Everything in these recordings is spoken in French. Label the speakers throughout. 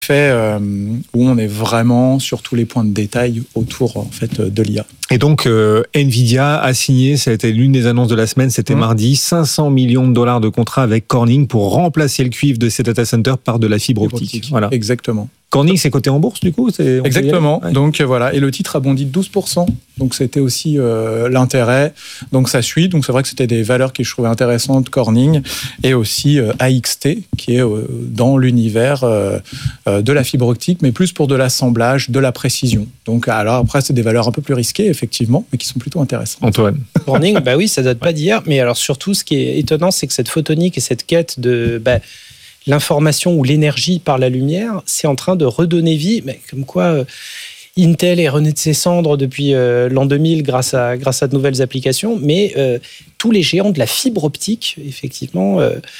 Speaker 1: fait où on est vraiment sur tous les points de détail autour en fait de l'IA.
Speaker 2: Et donc Nvidia a signé, ça a été l'une des annonces de la semaine, c'était mardi, $500 millions de contrats avec Corning pour remplacer le cuivre de ces data centers par de la fibre optique. Voilà.
Speaker 1: Exactement.
Speaker 2: Corning, c'est coté en bourse, du coup?
Speaker 1: Exactement. Ouais. Donc, voilà. Et le titre a bondi de 12%. Donc, c'était aussi l'intérêt. Donc, ça suit. Donc, c'est vrai que c'était des valeurs que je trouvais intéressantes, Corning. Et aussi AXT, qui est dans l'univers de la fibre optique, mais plus pour de l'assemblage, de la précision. Donc, alors après, c'est des valeurs un peu plus risquées, effectivement, mais qui sont plutôt intéressantes.
Speaker 2: Antoine.
Speaker 3: Corning, bah oui, ça date pas d'hier. Mais alors, surtout, ce qui est étonnant, c'est que cette photonique et cette quête de... l'information ou l'énergie par la lumière, c'est en train de redonner vie. Mais comme quoi, Intel est rené de ses cendres depuis l'an 2000 grâce à de nouvelles applications. Mais tous les géants de la fibre optique, effectivement,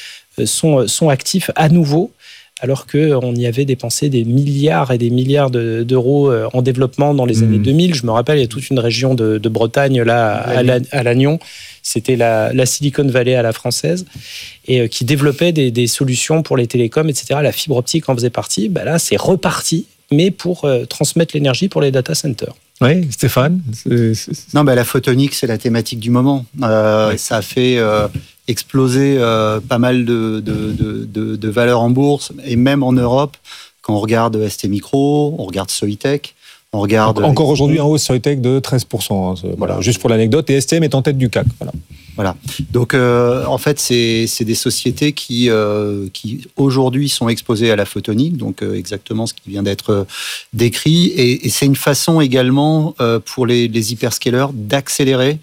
Speaker 3: sont actifs à nouveau, alors qu'on y avait dépensé des milliards et des milliards d'euros en développement dans les années 2000. Je me rappelle, il y a toute une région de Bretagne, là, à Lannion. C'était la Silicon Valley à la française, et qui développait des solutions pour les télécoms, etc. La fibre optique en faisait partie. Là, c'est reparti, mais pour transmettre l'énergie pour les data centers.
Speaker 2: Oui, Stéphane.
Speaker 4: Non, la photonique, c'est la thématique du moment. Ça a fait exploser pas mal de valeurs en bourse, et même en Europe, quand on regarde STMicro, on regarde Soitec. On regarde
Speaker 2: encore aujourd'hui en hausse sur Soitec de 13%. Voilà, juste pour l'anecdote. Et STM est en tête du CAC. Voilà.
Speaker 4: Donc, en fait, c'est des sociétés qui aujourd'hui sont exposées à la photonique, donc exactement ce qui vient d'être décrit. Et c'est une façon également pour les hyperscalers d'accélérer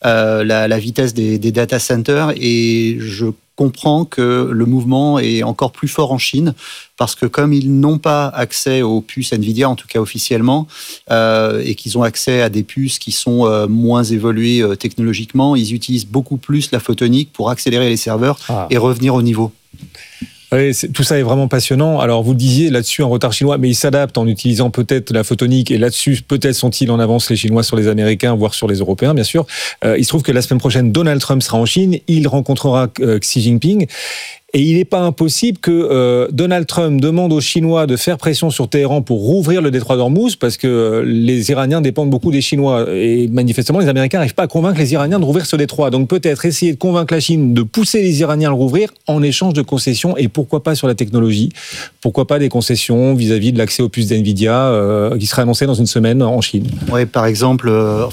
Speaker 4: la vitesse des data centers. Et je comprends que le mouvement est encore plus fort en Chine, parce que comme ils n'ont pas accès aux puces Nvidia, en tout cas officiellement, et qu'ils ont accès à des puces qui sont moins évoluées technologiquement, ils utilisent beaucoup plus la photonique pour accélérer les serveurs et revenir au niveau.
Speaker 2: Oui, tout ça est vraiment passionnant. Alors, vous le disiez, là-dessus, un retard chinois, mais ils s'adaptent en utilisant peut-être la photonique, et là-dessus, peut-être sont-ils en avance, les Chinois, sur les Américains, voire sur les Européens, bien sûr. Il se trouve que la semaine prochaine, Donald Trump sera en Chine, il rencontrera Xi Jinping, et il n'est pas impossible que Donald Trump demande aux Chinois de faire pression sur Téhéran pour rouvrir le détroit d'Ormuz, parce que les Iraniens dépendent beaucoup des Chinois, et manifestement, les Américains n'arrivent pas à convaincre les Iraniens de rouvrir ce détroit. Donc peut-être essayer de convaincre la Chine de pousser les Iraniens à le rouvrir en échange de concessions, et pourquoi pas sur la technologie, pourquoi pas des concessions vis-à-vis de l'accès aux puces d'Nvidia qui sera annoncé dans une semaine en Chine.
Speaker 4: Oui, par exemple,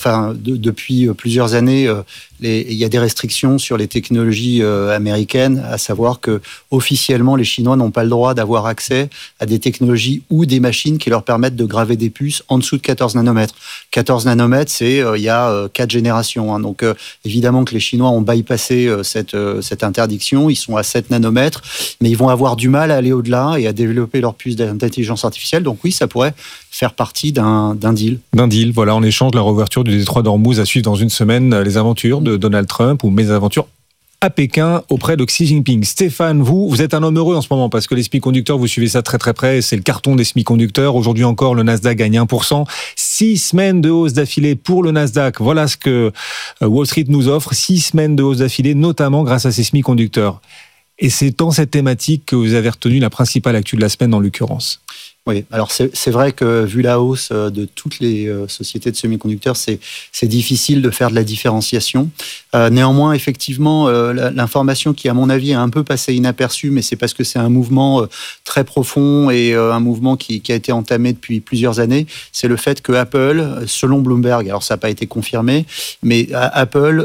Speaker 4: depuis plusieurs années, il y a des restrictions sur les technologies américaines, à savoir que officiellement les Chinois n'ont pas le droit d'avoir accès à des technologies ou des machines qui leur permettent de graver des puces en dessous de 14 nanomètres. 14 nanomètres, c'est il y a 4 générations. Donc évidemment que les Chinois ont bypassé cette interdiction, ils sont à 7 nanomètres, mais ils vont avoir du mal à aller au-delà et à développer leurs puces d'intelligence artificielle. Donc oui, ça pourrait faire partie d'un deal.
Speaker 2: D'un deal, voilà, en échange de la réouverture du détroit d'Ormuz à suivre dans une semaine, les aventures de Donald Trump ou mes aventures à Pékin auprès de Xi Jinping. Stéphane, vous êtes un homme heureux en ce moment parce que les semi-conducteurs, vous suivez ça très très près, c'est le carton des semi-conducteurs. Aujourd'hui encore, le Nasdaq gagne 1%. 6 semaines de hausse d'affilée pour le Nasdaq. Voilà ce que Wall Street nous offre. 6 semaines de hausse d'affilée, notamment grâce à ces semi-conducteurs. Et c'est dans cette thématique que vous avez retenu la principale actu de la semaine en l'occurrence.
Speaker 4: Oui, alors c'est vrai que vu la hausse de toutes les sociétés de semi-conducteurs, c'est difficile de faire de la différenciation. Néanmoins, effectivement, l'information qui, à mon avis, est un peu passée inaperçue, mais c'est parce que c'est un mouvement très profond et un mouvement qui a été entamé depuis plusieurs années, c'est le fait que Apple, selon Bloomberg, alors ça n'a pas été confirmé, mais Apple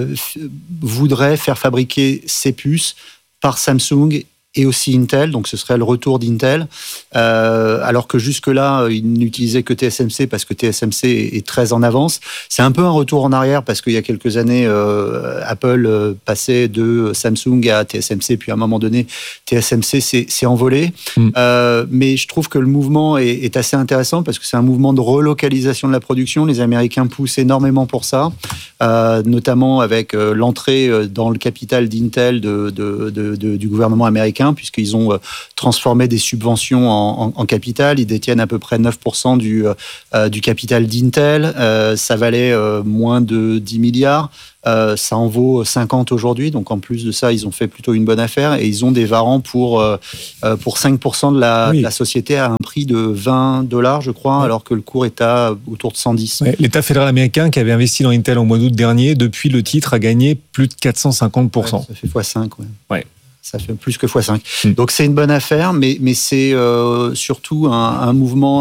Speaker 4: voudrait faire fabriquer ses puces par Samsung et aussi Intel, donc ce serait le retour d'Intel, alors que jusque-là, ils n'utilisaient que TSMC parce que TSMC est très en avance. C'est un peu un retour en arrière parce qu'il y a quelques années, Apple passait de Samsung à TSMC, puis à un moment donné, TSMC s'est envolé. Mais je trouve que le mouvement est assez intéressant parce que c'est un mouvement de relocalisation de la production. Les Américains poussent énormément pour ça, notamment avec l'entrée dans le capital d'Intel du gouvernement américain américains, puisqu'ils ont transformé des subventions en capital. Ils détiennent à peu près 9% du capital d'Intel. Ça valait moins de 10 milliards. Ça en vaut 50 aujourd'hui, donc en plus de ça, ils ont fait plutôt une bonne affaire et ils ont des warrants pour 5% de la société à un prix de $20, je crois, alors que le cours est autour de 110.
Speaker 2: Ouais, L'État fédéral américain qui avait investi dans Intel en mois d'août dernier, depuis le titre a gagné plus de 450%.
Speaker 4: Ouais, ça fait x5,
Speaker 2: ouais.
Speaker 4: Ça fait plus que x5. Donc c'est une bonne affaire, mais c'est surtout un mouvement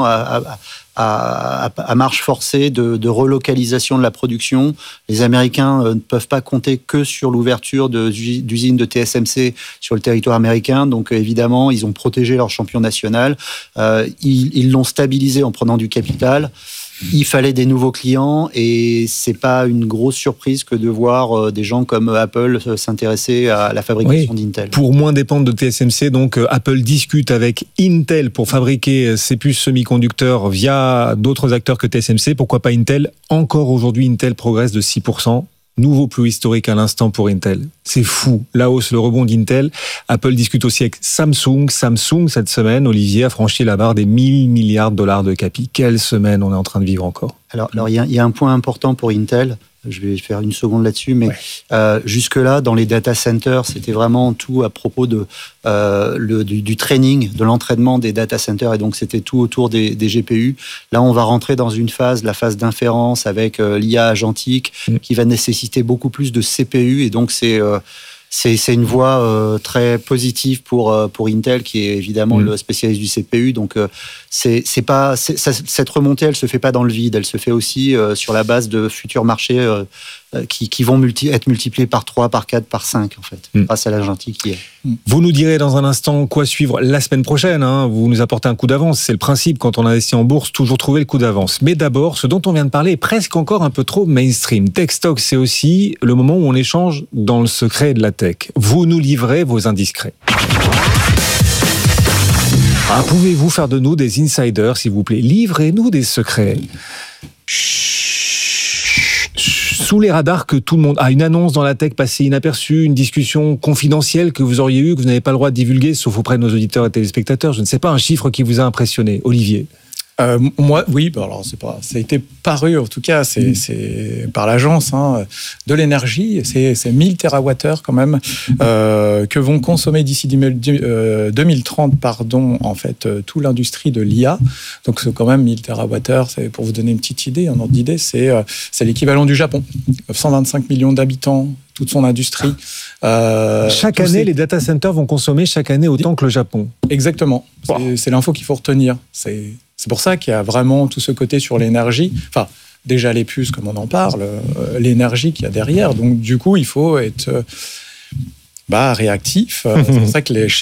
Speaker 4: à marche forcée de relocalisation de la production. Les Américains ne peuvent pas compter que sur l'ouverture d'usines de TSMC sur le territoire américain. Donc évidemment, ils ont protégé leur champion national. Ils l'ont stabilisé en prenant du capital. Il fallait des nouveaux clients et c'est pas une grosse surprise que de voir des gens comme Apple s'intéresser à la fabrication d'Intel.
Speaker 2: Pour moins dépendre de TSMC, donc Apple discute avec Intel pour fabriquer ses puces semi-conducteurs via d'autres acteurs que TSMC. Pourquoi pas Intel? Encore aujourd'hui, Intel progresse de 6%. Nouveau plus historique à l'instant pour Intel. C'est fou. La hausse, le rebond d'Intel. Apple discute aussi avec Samsung. Samsung, cette semaine, Olivier, a franchi la barre des 1000 milliards de dollars de capi. Quelle semaine on est en train de vivre encore.
Speaker 4: Alors il y a un point important pour Intel. Je vais faire une seconde là-dessus, mais jusque-là, dans les data centers, c'était vraiment tout à propos du training, de l'entraînement des data centers, et donc c'était tout autour des GPU. Là, on va rentrer dans une phase, la phase d'inférence avec l'IA agentique, qui va nécessiter beaucoup plus de CPU, et donc c'est une voie très positive pour Intel, qui est évidemment le spécialiste du CPU. Donc cette remontée, elle se fait pas dans le vide, elle se fait aussi sur la base de futurs marchés qui vont être multipliés par 3, par 4, par 5 en fait, grâce à l'agentique qui est.
Speaker 2: Vous nous direz dans un instant quoi suivre la semaine prochaine. Vous nous apportez un coup d'avance. C'est le principe quand on investit en bourse, toujours trouver le coup d'avance. Mais d'abord, ce dont on vient de parler est presque encore un peu trop mainstream. TechStock, c'est aussi le moment où on échange dans le secret de la tech. Vous nous livrez vos indiscrets. Pouvez-vous faire de nous des insiders, s'il vous plaît? Livrez-nous des secrets. Sous les radars que tout le monde a, une annonce dans la tech passée inaperçue, une discussion confidentielle que vous auriez eue, que vous n'avez pas le droit de divulguer, sauf auprès de nos auditeurs et téléspectateurs. Je ne sais pas, un chiffre qui vous a impressionné, Olivier.
Speaker 1: Moi, oui. Alors ça a été paru, en tout cas, c'est par l'agence de l'énergie. C'est 1000 TWh quand même que vont consommer d'ici 2030, en fait, toute l'industrie de l'IA. Donc c'est quand même 1000 TWh. C'est pour vous donner une petite idée, un ordre d'idée, c'est l'équivalent du Japon. 125 millions d'habitants. Toute son industrie.
Speaker 2: Chaque année, les data centers vont consommer chaque année autant que le Japon.
Speaker 1: Exactement. C'est l'info qu'il faut retenir. C'est pour ça qu'il y a vraiment tout ce côté sur l'énergie. Enfin, déjà les puces, comme on en parle, l'énergie qu'il y a derrière. Donc, du coup, il faut être réactif. C'est pour ça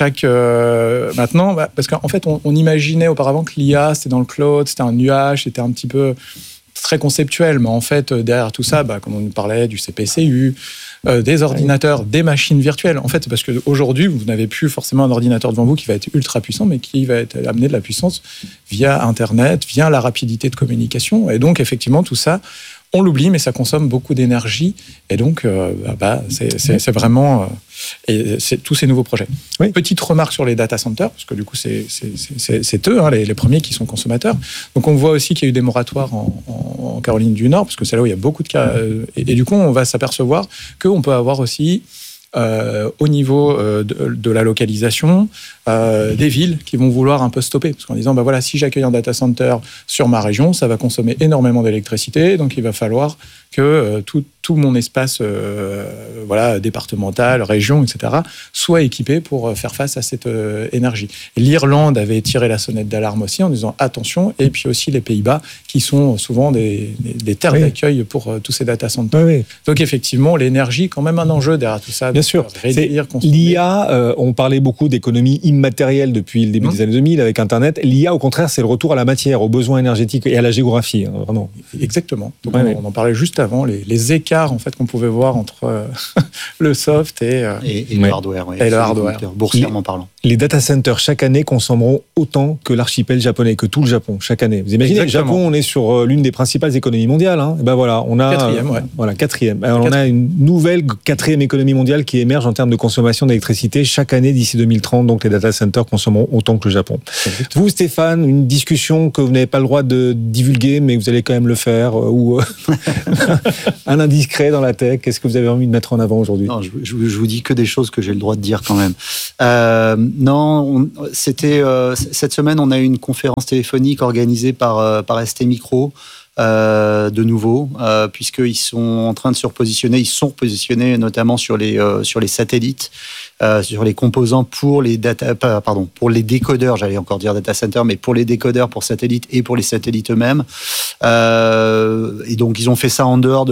Speaker 1: que maintenant, parce qu'en fait, on imaginait auparavant que l'IA, c'était dans le cloud, c'était un nuage, c'était un petit peu très conceptuel. Mais en fait, derrière tout ça, comme on nous parlait du CPCU, des ordinateurs, des machines virtuelles. En fait, parce qu'aujourd'hui, vous n'avez plus forcément un ordinateur devant vous qui va être ultra puissant, mais qui va amener de la puissance via Internet, via la rapidité de communication. Et donc, effectivement, tout ça, on l'oublie, mais ça consomme beaucoup d'énergie. Et donc, c'est vraiment... et c'est tous ces nouveaux projets. Oui. Petite remarque sur les data centers, parce que du coup, c'est eux, les premiers qui sont consommateurs. Donc, on voit aussi qu'il y a eu des moratoires en Caroline du Nord, parce que c'est là où il y a beaucoup de cas. Et du coup, on va s'apercevoir qu'on peut avoir aussi, au niveau de la localisation, des villes qui vont vouloir un peu stopper. Parce qu'en disant, si j'accueille un data center sur ma région, ça va consommer énormément d'électricité, donc il va falloir que tout mon espace départemental, région, etc., soit équipé pour faire face à cette énergie. L'Irlande avait tiré la sonnette d'alarme aussi en disant attention, et puis aussi les Pays-Bas, qui sont souvent des terres d'accueil pour tous ces data centers. Oui. Donc effectivement, l'énergie, quand même un enjeu derrière tout ça.
Speaker 2: Bien sûr. L'IA, on parlait beaucoup d'économie l'immatériel depuis le début des années 2000 avec Internet. L'IA, au contraire, c'est le retour à la matière, aux besoins énergétiques et à la géographie, vraiment.
Speaker 1: Exactement. Donc on en parlait juste avant, les écarts en fait qu'on pouvait voir entre le soft et
Speaker 4: le hardware.
Speaker 1: Et le hardware.
Speaker 4: Boursièrement parlant.
Speaker 2: Les data centers, chaque année, consommeront autant que l'archipel japonais, que tout le Japon, chaque année. Vous imaginez, le Japon, on est sur l'une des principales économies mondiales. Et ben voilà, on a...
Speaker 1: Quatrième, ouais.
Speaker 2: Voilà, quatrième. Alors, on a une nouvelle quatrième économie mondiale qui émerge en termes de consommation d'électricité chaque année d'ici 2030. Donc, les data centers consommeront autant que le Japon. Exactement. Vous, Stéphane, une discussion que vous n'avez pas le droit de divulguer, mais vous allez quand même le faire, ou un indiscret dans la tech. Qu'est-ce que vous avez envie de mettre en avant aujourd'hui?
Speaker 4: Non, je vous dis que des choses que j'ai le droit de dire quand même. C'était cette semaine, on a eu une conférence téléphonique organisée par ST Micro. De nouveau, puisqu'ils sont en train de se repositionner, ils sont repositionnés notamment sur les satellites, sur les composants pour les pour les décodeurs, j'allais encore dire data center, mais pour les décodeurs pour satellites et pour les satellites eux-mêmes. Et donc ils ont fait ça en dehors de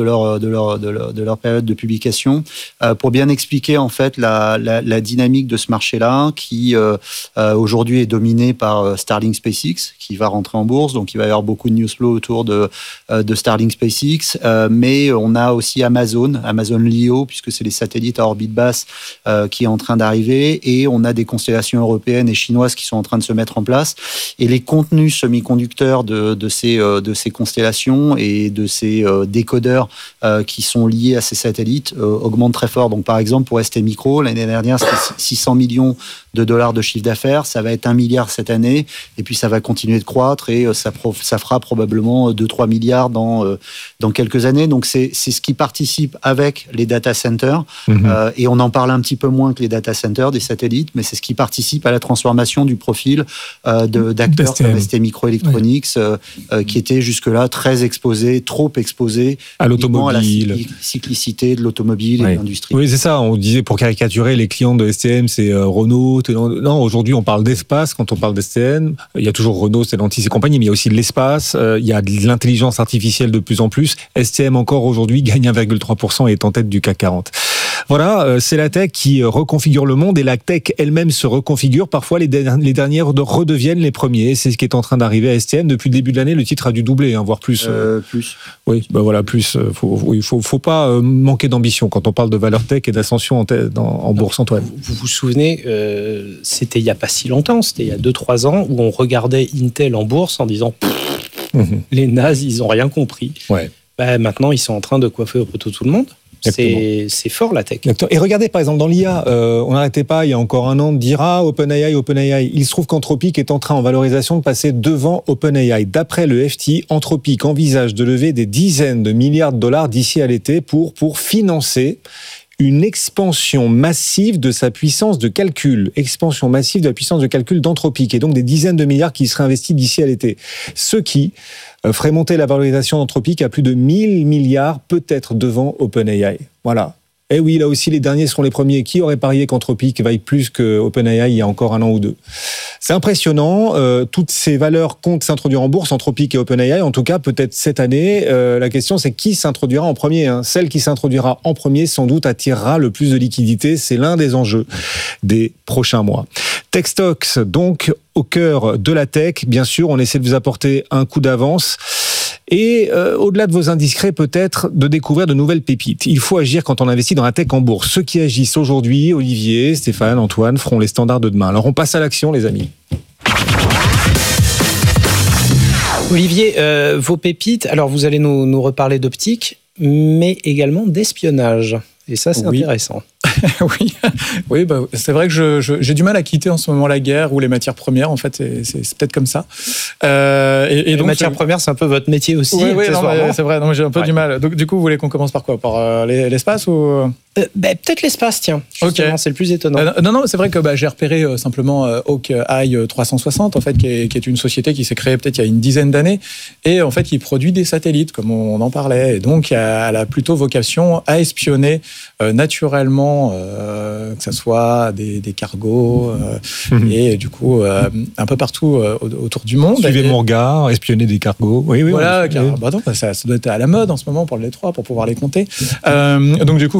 Speaker 4: leur période de publication pour bien expliquer en fait la dynamique de ce marché-là qui aujourd'hui est dominé par Starlink SpaceX qui va rentrer en bourse, donc il va y avoir beaucoup de news flow autour de Starlink SpaceX, mais on a aussi Amazon LEO, puisque c'est les satellites à orbite basse qui est en train d'arriver, et on a des constellations européennes et chinoises qui sont en train de se mettre en place, et les contenus semi-conducteurs de ces constellations et de ces décodeurs qui sont liés à ces satellites augmentent très fort. Donc par exemple pour ST Micro, l'année dernière c'était 600 millions de dollars de chiffre d'affaires, ça va être 1 milliard cette année, et puis ça va continuer de croître, et ça fera probablement 2-3 milliards dans quelques années. Donc c'est ce qui participe avec les data centers, et on en parle un petit peu moins que les data centers des satellites, mais c'est ce qui participe à la transformation du profil d'acteurs comme ST Microelectronics, qui étaient jusque-là très exposés, trop exposés
Speaker 2: à l'automobile,
Speaker 4: à la cyclicité de l'automobile et de l'industrie.
Speaker 2: Oui, c'est ça. On disait, pour caricaturer, les clients de STM, c'est Renault. Non, aujourd'hui, on parle d'espace. Quand on parle d'STM, il y a toujours Renault, Stellantis et compagnie, mais il y a aussi de l'espace. Il y a de l'intelligence artificielle de plus en plus. STM, encore aujourd'hui, gagne 1,3% et est en tête du CAC 40. Voilà, c'est la tech qui reconfigure le monde, et la tech elle-même se reconfigure. Parfois, les dernières redeviennent les premiers. C'est ce qui est en train d'arriver à STM. Depuis le début de l'année, le titre a dû doubler, voire plus.
Speaker 4: Plus.
Speaker 2: Oui, voilà, plus. Faut pas manquer d'ambition quand on parle de valeur tech et d'ascension en bourse, Antoine.
Speaker 3: Vous vous souvenez, c'était il n'y a pas si longtemps, c'était il y a 2-3 ans, où on regardait Intel en bourse en disant les nazes, ils n'ont rien compris. Ouais. Maintenant, ils sont en train de coiffer au poteau tout le monde. C'est fort la tech.
Speaker 2: Et regardez par exemple dans l'IA, on n'arrêtait pas il y a encore un an de dire OpenAI. Il se trouve qu'Anthropic est en train en valorisation de passer devant OpenAI. D'après le FT, Anthropic envisage de lever des dizaines de milliards de dollars d'ici à l'été pour financer une expansion massive de sa puissance de calcul. Expansion massive de la puissance de calcul d'Anthropic, et donc des dizaines de milliards qui seraient investis d'ici à l'été. Ce qui ferait monter la valorisation d'Anthropic à plus de 1000 milliards, peut-être devant OpenAI. Voilà. Et oui, là aussi, les derniers seront les premiers. Qui aurait parié qu'Anthropic vaille plus que OpenAI il y a encore un an ou deux? C'est impressionnant. Toutes ces valeurs comptent s'introduire en bourse, Anthropic et OpenAI. En tout cas, peut-être cette année. La question, c'est qui s'introduira en premier. Celle qui s'introduira en premier, sans doute, attirera le plus de liquidités. C'est l'un des enjeux des prochains mois. TechStocks, donc, au cœur de la tech. Bien sûr, on essaie de vous apporter un coup d'avance. Et au-delà de vos indiscrets, peut-être de découvrir de nouvelles pépites. Il faut agir quand on investit dans la tech en bourse. Ceux qui agissent aujourd'hui, Olivier, Stéphane, Antoine, feront les standards de demain. Alors on passe à l'action, les amis.
Speaker 3: Olivier, vos pépites, alors vous allez nous reparler d'optique, mais également d'espionnage. Et ça, c'est intéressant.
Speaker 1: Oui, c'est vrai que j'ai du mal à quitter en ce moment la guerre ou les matières premières. En fait, c'est peut-être comme ça.
Speaker 3: Et donc, les matières premières, c'est un peu votre métier aussi.
Speaker 1: Oui, c'est vrai. Non, j'ai un peu du mal. Donc, du coup, vous voulez qu'on commence par quoi? Par l'espace ou
Speaker 3: peut-être l'espace, tiens. Justement, c'est le plus étonnant.
Speaker 1: Non, c'est vrai que j'ai repéré simplement Hawkeye 360, en fait, qui est une société qui s'est créée peut-être il y a une dizaine d'années, et en fait, qui produit des satellites, comme on en parlait. Et donc, elle a plutôt vocation à espionner naturellement, que ce soit des cargos, et du coup, un peu partout autour du monde.
Speaker 2: Suivez mon regard, espionner des cargos. Oui,
Speaker 1: voilà, ça doit être à la mode en ce moment pour les trois, pour pouvoir les compter. Donc, du coup, vous avez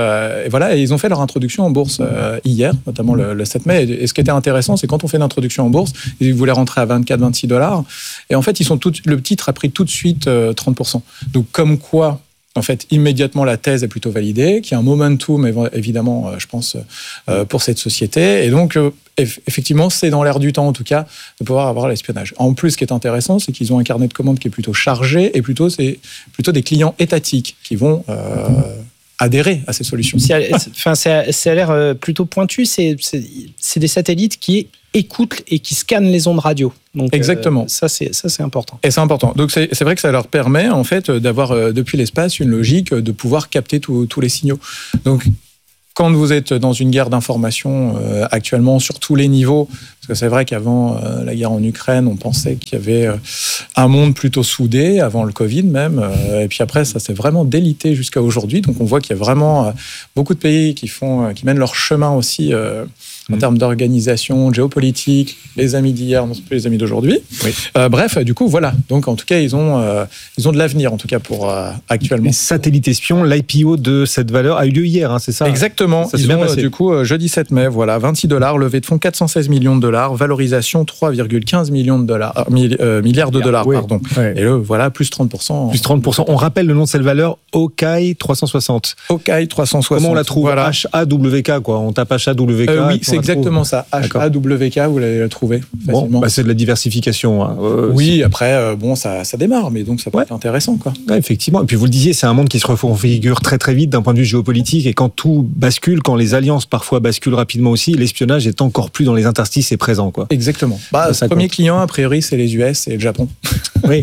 Speaker 1: et voilà, et ils ont fait leur introduction en bourse hier, notamment le 7 mai. Et ce qui était intéressant, c'est quand on fait une introduction en bourse, ils voulaient rentrer à $24-26. Et en fait, le titre a pris tout de suite 30%. Donc, comme quoi, en fait, immédiatement, la thèse est plutôt validée, qu'il y a un momentum, évidemment, je pense, pour cette société. Et donc, effectivement, c'est dans l'air du temps, en tout cas, de pouvoir avoir l'espionnage. En plus, ce qui est intéressant, c'est qu'ils ont un carnet de commandes qui est plutôt chargé, et c'est plutôt des clients étatiques qui vont adhérer à ces solutions.
Speaker 3: Ça a l'air plutôt pointu. C'est des satellites qui écoutent et qui scannent les ondes radio. Donc,
Speaker 1: exactement.
Speaker 3: Ça, c'est important.
Speaker 1: Et c'est important. Donc, c'est vrai que ça leur permet, en fait, d'avoir, depuis l'espace, une logique de pouvoir capter tous les signaux. Donc, quand vous êtes dans une guerre d'information actuellement sur tous les niveaux, parce que c'est vrai qu'avant la guerre en Ukraine, on pensait qu'il y avait un monde plutôt soudé, avant le Covid même, et puis après ça s'est vraiment délité jusqu'à aujourd'hui. Donc on voit qu'il y a vraiment beaucoup de pays qui mènent leur chemin aussi en termes d'organisation, géopolitique, les amis d'hier non plus les amis d'aujourd'hui. Oui. Bref, du coup voilà. Donc en tout cas ils ont de l'avenir en tout cas pour actuellement.
Speaker 2: Les satellites espions, l'IPO de cette valeur a eu lieu hier, hein, c'est ça?
Speaker 1: Exactement.
Speaker 2: Ça s'est bien passé.
Speaker 1: Du coup jeudi 7 mai, voilà, $26, levée de fonds $416 millions, valorisation 3,15 milliards de dollars,
Speaker 2: oui.
Speaker 1: Pardon.
Speaker 2: Ouais.
Speaker 1: Et voilà, plus 30%.
Speaker 2: Plus 30%. On rappelle le nom de cette valeur, Hawkeye 360.
Speaker 1: Hawkeye 360.
Speaker 2: Comment on la trouve?
Speaker 1: Voilà.
Speaker 2: HAWK, quoi. On tape HAWK.
Speaker 1: Oui, c'est exactement ça. HAWK, vous l'allez le trouver facilement.
Speaker 2: Bon, c'est de la diversification. Hein.
Speaker 1: Oui, après, ça démarre, mais donc ça peut être intéressant, quoi.
Speaker 2: Ouais, effectivement. Et puis vous le disiez, c'est un monde qui se reconfigure très très vite d'un point de vue géopolitique. Et quand tout bascule, quand les alliances parfois basculent rapidement aussi, l'espionnage est encore plus dans les interstices et présent, quoi.
Speaker 1: Exactement. Le premier client, a priori, c'est les US et le Japon.
Speaker 2: Oui.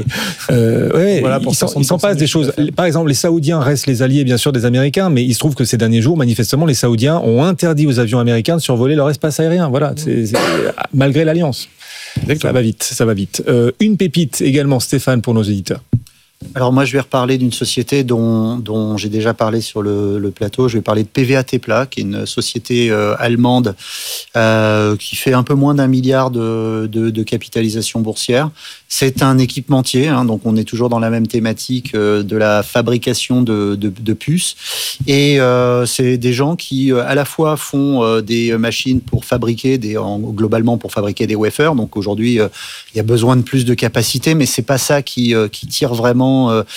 Speaker 1: Voilà,
Speaker 2: il s'en passe des choses. Par exemple, les Saoudiens restent les alliés, bien sûr, des Américains, mais il se trouve que ces derniers jours, manifestement, les Saoudiens ont interdit aux avions américains de survoler leur espace aérien. Voilà, c'est malgré l'alliance. Ça va vite. Une pépite également, Stéphane, pour nos éditeurs.
Speaker 4: Alors moi, je vais reparler d'une société dont j'ai déjà parlé sur le plateau. Je vais parler de PVA Tepla, qui est une société allemande qui fait un peu moins d'1 milliard de capitalisation boursière. C'est un équipementier, hein, donc on est toujours dans la même thématique de la fabrication de puces. Et c'est des gens qui à la fois font des machines pour fabriquer globalement pour fabriquer des wafers. Donc aujourd'hui, il y a besoin de plus de capacité, mais c'est pas ça qui tire vraiment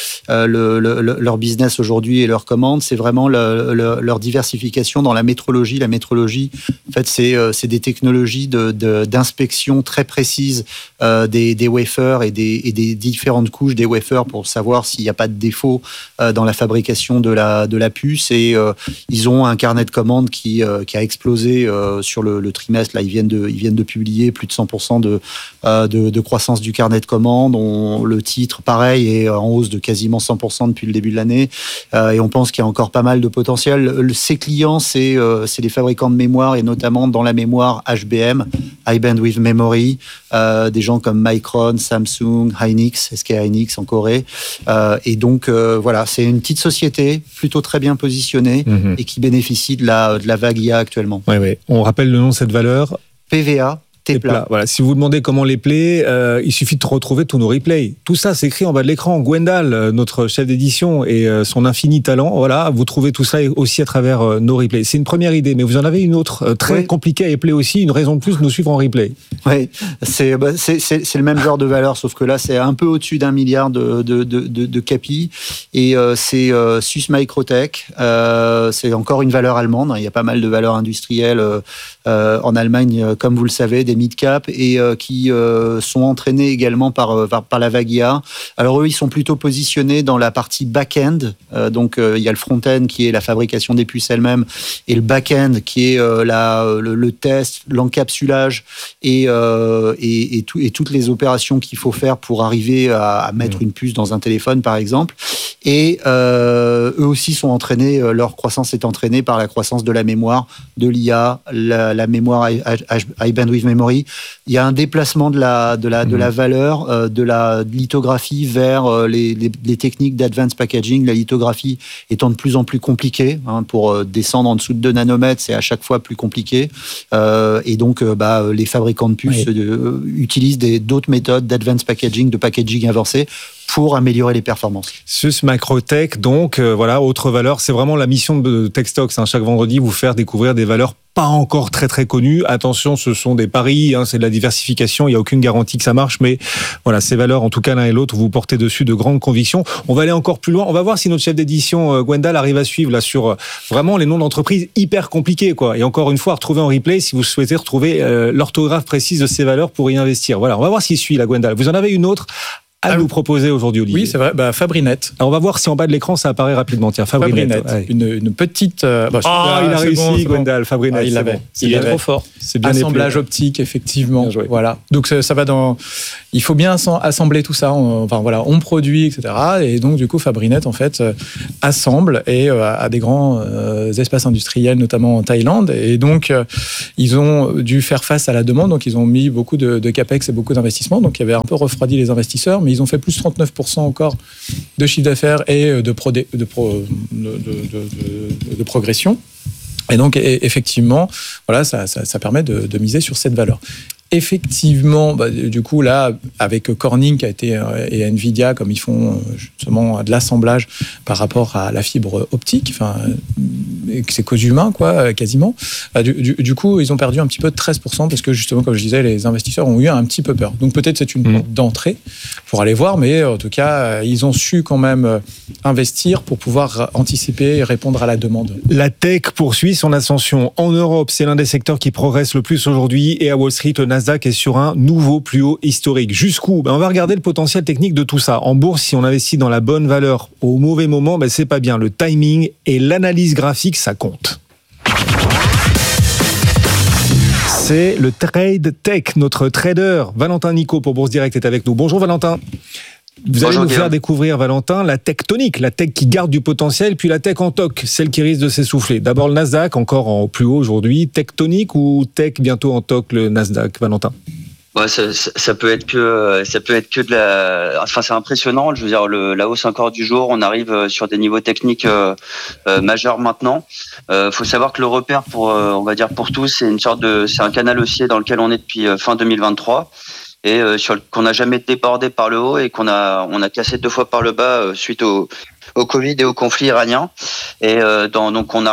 Speaker 4: leur business aujourd'hui et leurs commandes. C'est vraiment leur diversification dans la métrologie. La métrologie, en fait, c'est des technologies d'inspection très précises des wafers et des différentes couches des wafers pour savoir s'il n'y a pas de défaut dans la fabrication de la puce. Et ils ont un carnet de commandes qui a explosé sur le trimestre. Là, ils viennent de publier plus de 100% de croissance du carnet de commandes. Le titre, pareil, est en hausse de quasiment 100% depuis le début de l'année. Et on pense qu'il y a encore pas mal de potentiel. Ses clients, c'est les fabricants de mémoire et notamment dans la mémoire HBM, High Bandwidth Memory, des gens comme Micron, Samsung, Hynix, SK Hynix en Corée. Et donc, voilà, c'est une petite société plutôt très bien positionnée et qui bénéficie de la vague IA actuellement.
Speaker 2: Oui. On rappelle le nom de cette valeur.
Speaker 4: PVA Tepla.
Speaker 2: Voilà. Si vous vous demandez comment les play, il suffit de retrouver tous nos replays. Tout ça, c'est écrit en bas de l'écran. Gwendal, notre chef d'édition et son infini talent, voilà, vous trouvez tout ça aussi à travers nos replays. C'est une première idée, mais vous en avez une autre très compliquée à épeler aussi, une raison de plus de nous suivre en replay. Oui,
Speaker 4: c'est le même genre de valeur, sauf que là, c'est un peu au-dessus d'1 milliard de capi. Et c'est SUSS Microtech. C'est encore une valeur allemande. Il y a pas mal de valeurs industrielles en Allemagne, comme vous le savez, des mid-cap et qui sont entraînés également par la vague IA. Alors eux, ils sont plutôt positionnés dans la partie back-end. Donc il y a le front-end qui est la fabrication des puces elles-mêmes et le back-end qui est le test, l'encapsulage et toutes les opérations qu'il faut faire pour arriver à mettre une puce dans un téléphone, par exemple. Et eux aussi sont entraînés, leur croissance est entraînée par la croissance de la mémoire, de l'IA, la mémoire High Bandwidth Memory. Il y a un déplacement de la valeur de la lithographie vers les techniques d'advanced packaging. La lithographie étant de plus en plus compliquée, pour descendre en dessous de 2 nanomètres, c'est à chaque fois plus compliqué. Et donc, les fabricants de puces utilisent d'autres méthodes d'advanced packaging, de packaging avancé, pour améliorer les performances.
Speaker 2: SUS Macrotech, donc voilà, autre valeur, c'est vraiment la mission de Techstocks, chaque vendredi, vous faire découvrir des valeurs pas encore très très connues. Attention, ce sont des paris, c'est de la diversification, il n'y a aucune garantie que ça marche, mais voilà, ces valeurs, en tout cas l'un et l'autre, vous portez dessus de grandes convictions. On va aller encore plus loin, on va voir si notre chef d'édition Gwendal arrive à suivre là sur vraiment les noms d'entreprises hyper compliqués, quoi. Et encore une fois, retrouver en replay si vous souhaitez retrouver l'orthographe précise de ces valeurs pour y investir. Voilà, on va voir s'il suit la Gwendal. Vous en avez une autre à nous proposer aujourd'hui, Olivier?
Speaker 1: Oui, c'est vrai. Fabrinet.
Speaker 2: Alors, on va voir si en bas de l'écran ça apparaît rapidement. Tiens, Fabrinet.
Speaker 1: Ouais. Une petite.
Speaker 2: il a réussi, Gwendal. Fabrinet.
Speaker 1: Il l'avait.
Speaker 3: Il est trop fort.
Speaker 2: C'est bien
Speaker 1: assemblage optique, effectivement. Voilà. Donc ça va dans. Il faut bien assembler tout ça. On produit, etc. Et donc du coup, Fabrinet en fait assemble et a des grands espaces industriels, notamment en Thaïlande. Et donc ils ont dû faire face à la demande. Donc ils ont mis beaucoup de capex et beaucoup d'investissements. Donc il y avait un peu refroidi les investisseurs, mais ils ont fait plus 39% encore de chiffre d'affaires et de progression. Et donc, effectivement, voilà, ça permet de miser sur cette valeur. Effectivement, du coup, là, avec Corning qui a été, et Nvidia, comme ils font justement de l'assemblage par rapport à la fibre optique, c'est cause humain, quoi, quasiment. Du coup, ils ont perdu un petit peu de 13% parce que justement, comme je disais, les investisseurs ont eu un petit peu peur. Donc peut-être c'est une porte d'entrée pour aller voir, mais en tout cas, ils ont su quand même investir pour pouvoir anticiper et répondre à la demande.
Speaker 2: La tech poursuit son ascension en Europe. C'est l'un des secteurs qui progresse le plus aujourd'hui, et à Wall Street, le Nasdaq est sur un nouveau plus haut historique. Jusqu'où? On va regarder le potentiel technique de tout ça. En bourse, si on investit dans la bonne valeur au mauvais moment, c'est pas bien. Le timing et l'analyse graphique, ça compte. C'est le Trade Tech. Notre trader Valentin Nicot pour Bourse Direct est avec nous. Bonjour Valentin. Vous allez nous faire découvrir, Valentin, la tectonique, la tech qui garde du potentiel, puis la tech en toc, celle qui risque de s'essouffler. D'abord le Nasdaq, encore en plus haut aujourd'hui. Tectonique ou tech bientôt en toc, le Nasdaq, Valentin?
Speaker 5: Ouais, ça peut être que de la. Enfin, c'est impressionnant. Je veux dire, la hausse encore du jour. On arrive sur des niveaux techniques majeurs maintenant. Faut savoir que le repère on va dire pour tous, c'est un canal haussier dans lequel on est depuis fin 2023. Et qu'on n'a jamais débordé par le haut et on a cassé 2 fois par le bas suite au Covid et au conflit iranien. Et dans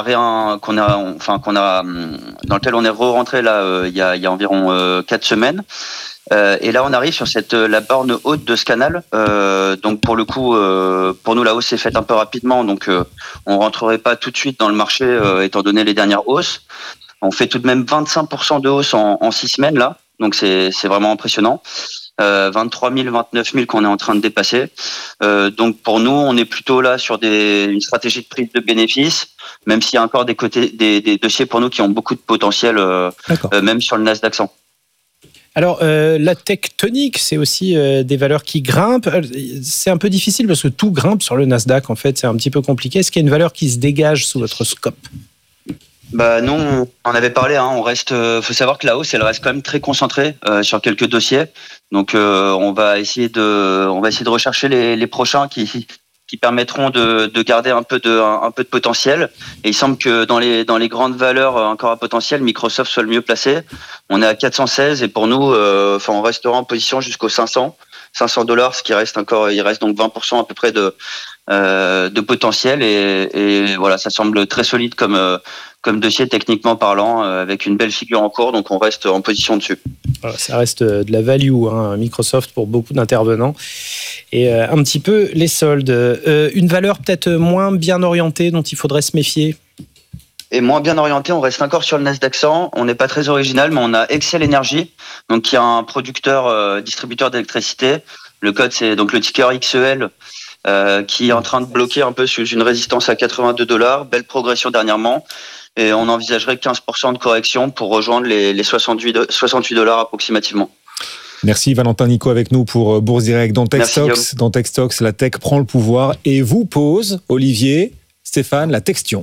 Speaker 5: lequel on est re-rentré là il y a environ 4 semaines. Et là on arrive sur la borne haute de ce canal. Donc pour le coup, pour nous la hausse s'est faite un peu rapidement, donc on rentrerait pas tout de suite dans le marché étant donné les dernières hausses. On fait tout de même 25% de hausse en 6 semaines là. Donc c'est vraiment impressionnant. 23 000, 29 000 qu'on est en train de dépasser. Donc pour nous, on est plutôt là sur une stratégie de prise de bénéfices, même s'il y a encore des dossiers pour nous qui ont beaucoup de potentiel, même sur le Nasdaq 100.
Speaker 3: Alors, la tectonique, c'est aussi des valeurs qui grimpent. C'est un peu difficile parce que tout grimpe sur le Nasdaq, en fait. C'est un petit peu compliqué. Est-ce qu'il y a une valeur qui se dégage sous votre scope?
Speaker 5: Nous, on en avait parlé. On reste. Faut savoir que la hausse, elle reste quand même très concentrée sur quelques dossiers. Donc, on va essayer de rechercher les prochains qui permettront de garder un peu de potentiel. Et il semble que dans les grandes valeurs encore à potentiel, Microsoft soit le mieux placé. On est à 416 et pour nous, on restera en position jusqu'aux $500, ce qui reste encore. Il reste donc 20% à peu près de potentiel et voilà, ça semble très solide comme dossier techniquement parlant, avec une belle figure en cours, donc on reste en position dessus.
Speaker 3: Voilà, ça reste de la value, Microsoft pour beaucoup d'intervenants. Et un petit peu les soldes. Une valeur peut-être moins bien orientée dont il faudrait se méfier?
Speaker 5: Et moins bien orienté, on reste encore sur le Nasdaq 100. On n'est pas très original, mais on a Excel Energy, donc qui est un distributeur d'électricité. Le code, c'est donc le ticker XEL, qui est en train de bloquer un peu sous une résistance à $82. Belle progression dernièrement. Et on envisagerait 15% de correction pour rejoindre les $68 approximativement.
Speaker 2: Merci Valentin Nicot avec nous pour Bourse Direct. Dans Techstocks, la tech prend le pouvoir et vous pose, Olivier, Stéphane, la question.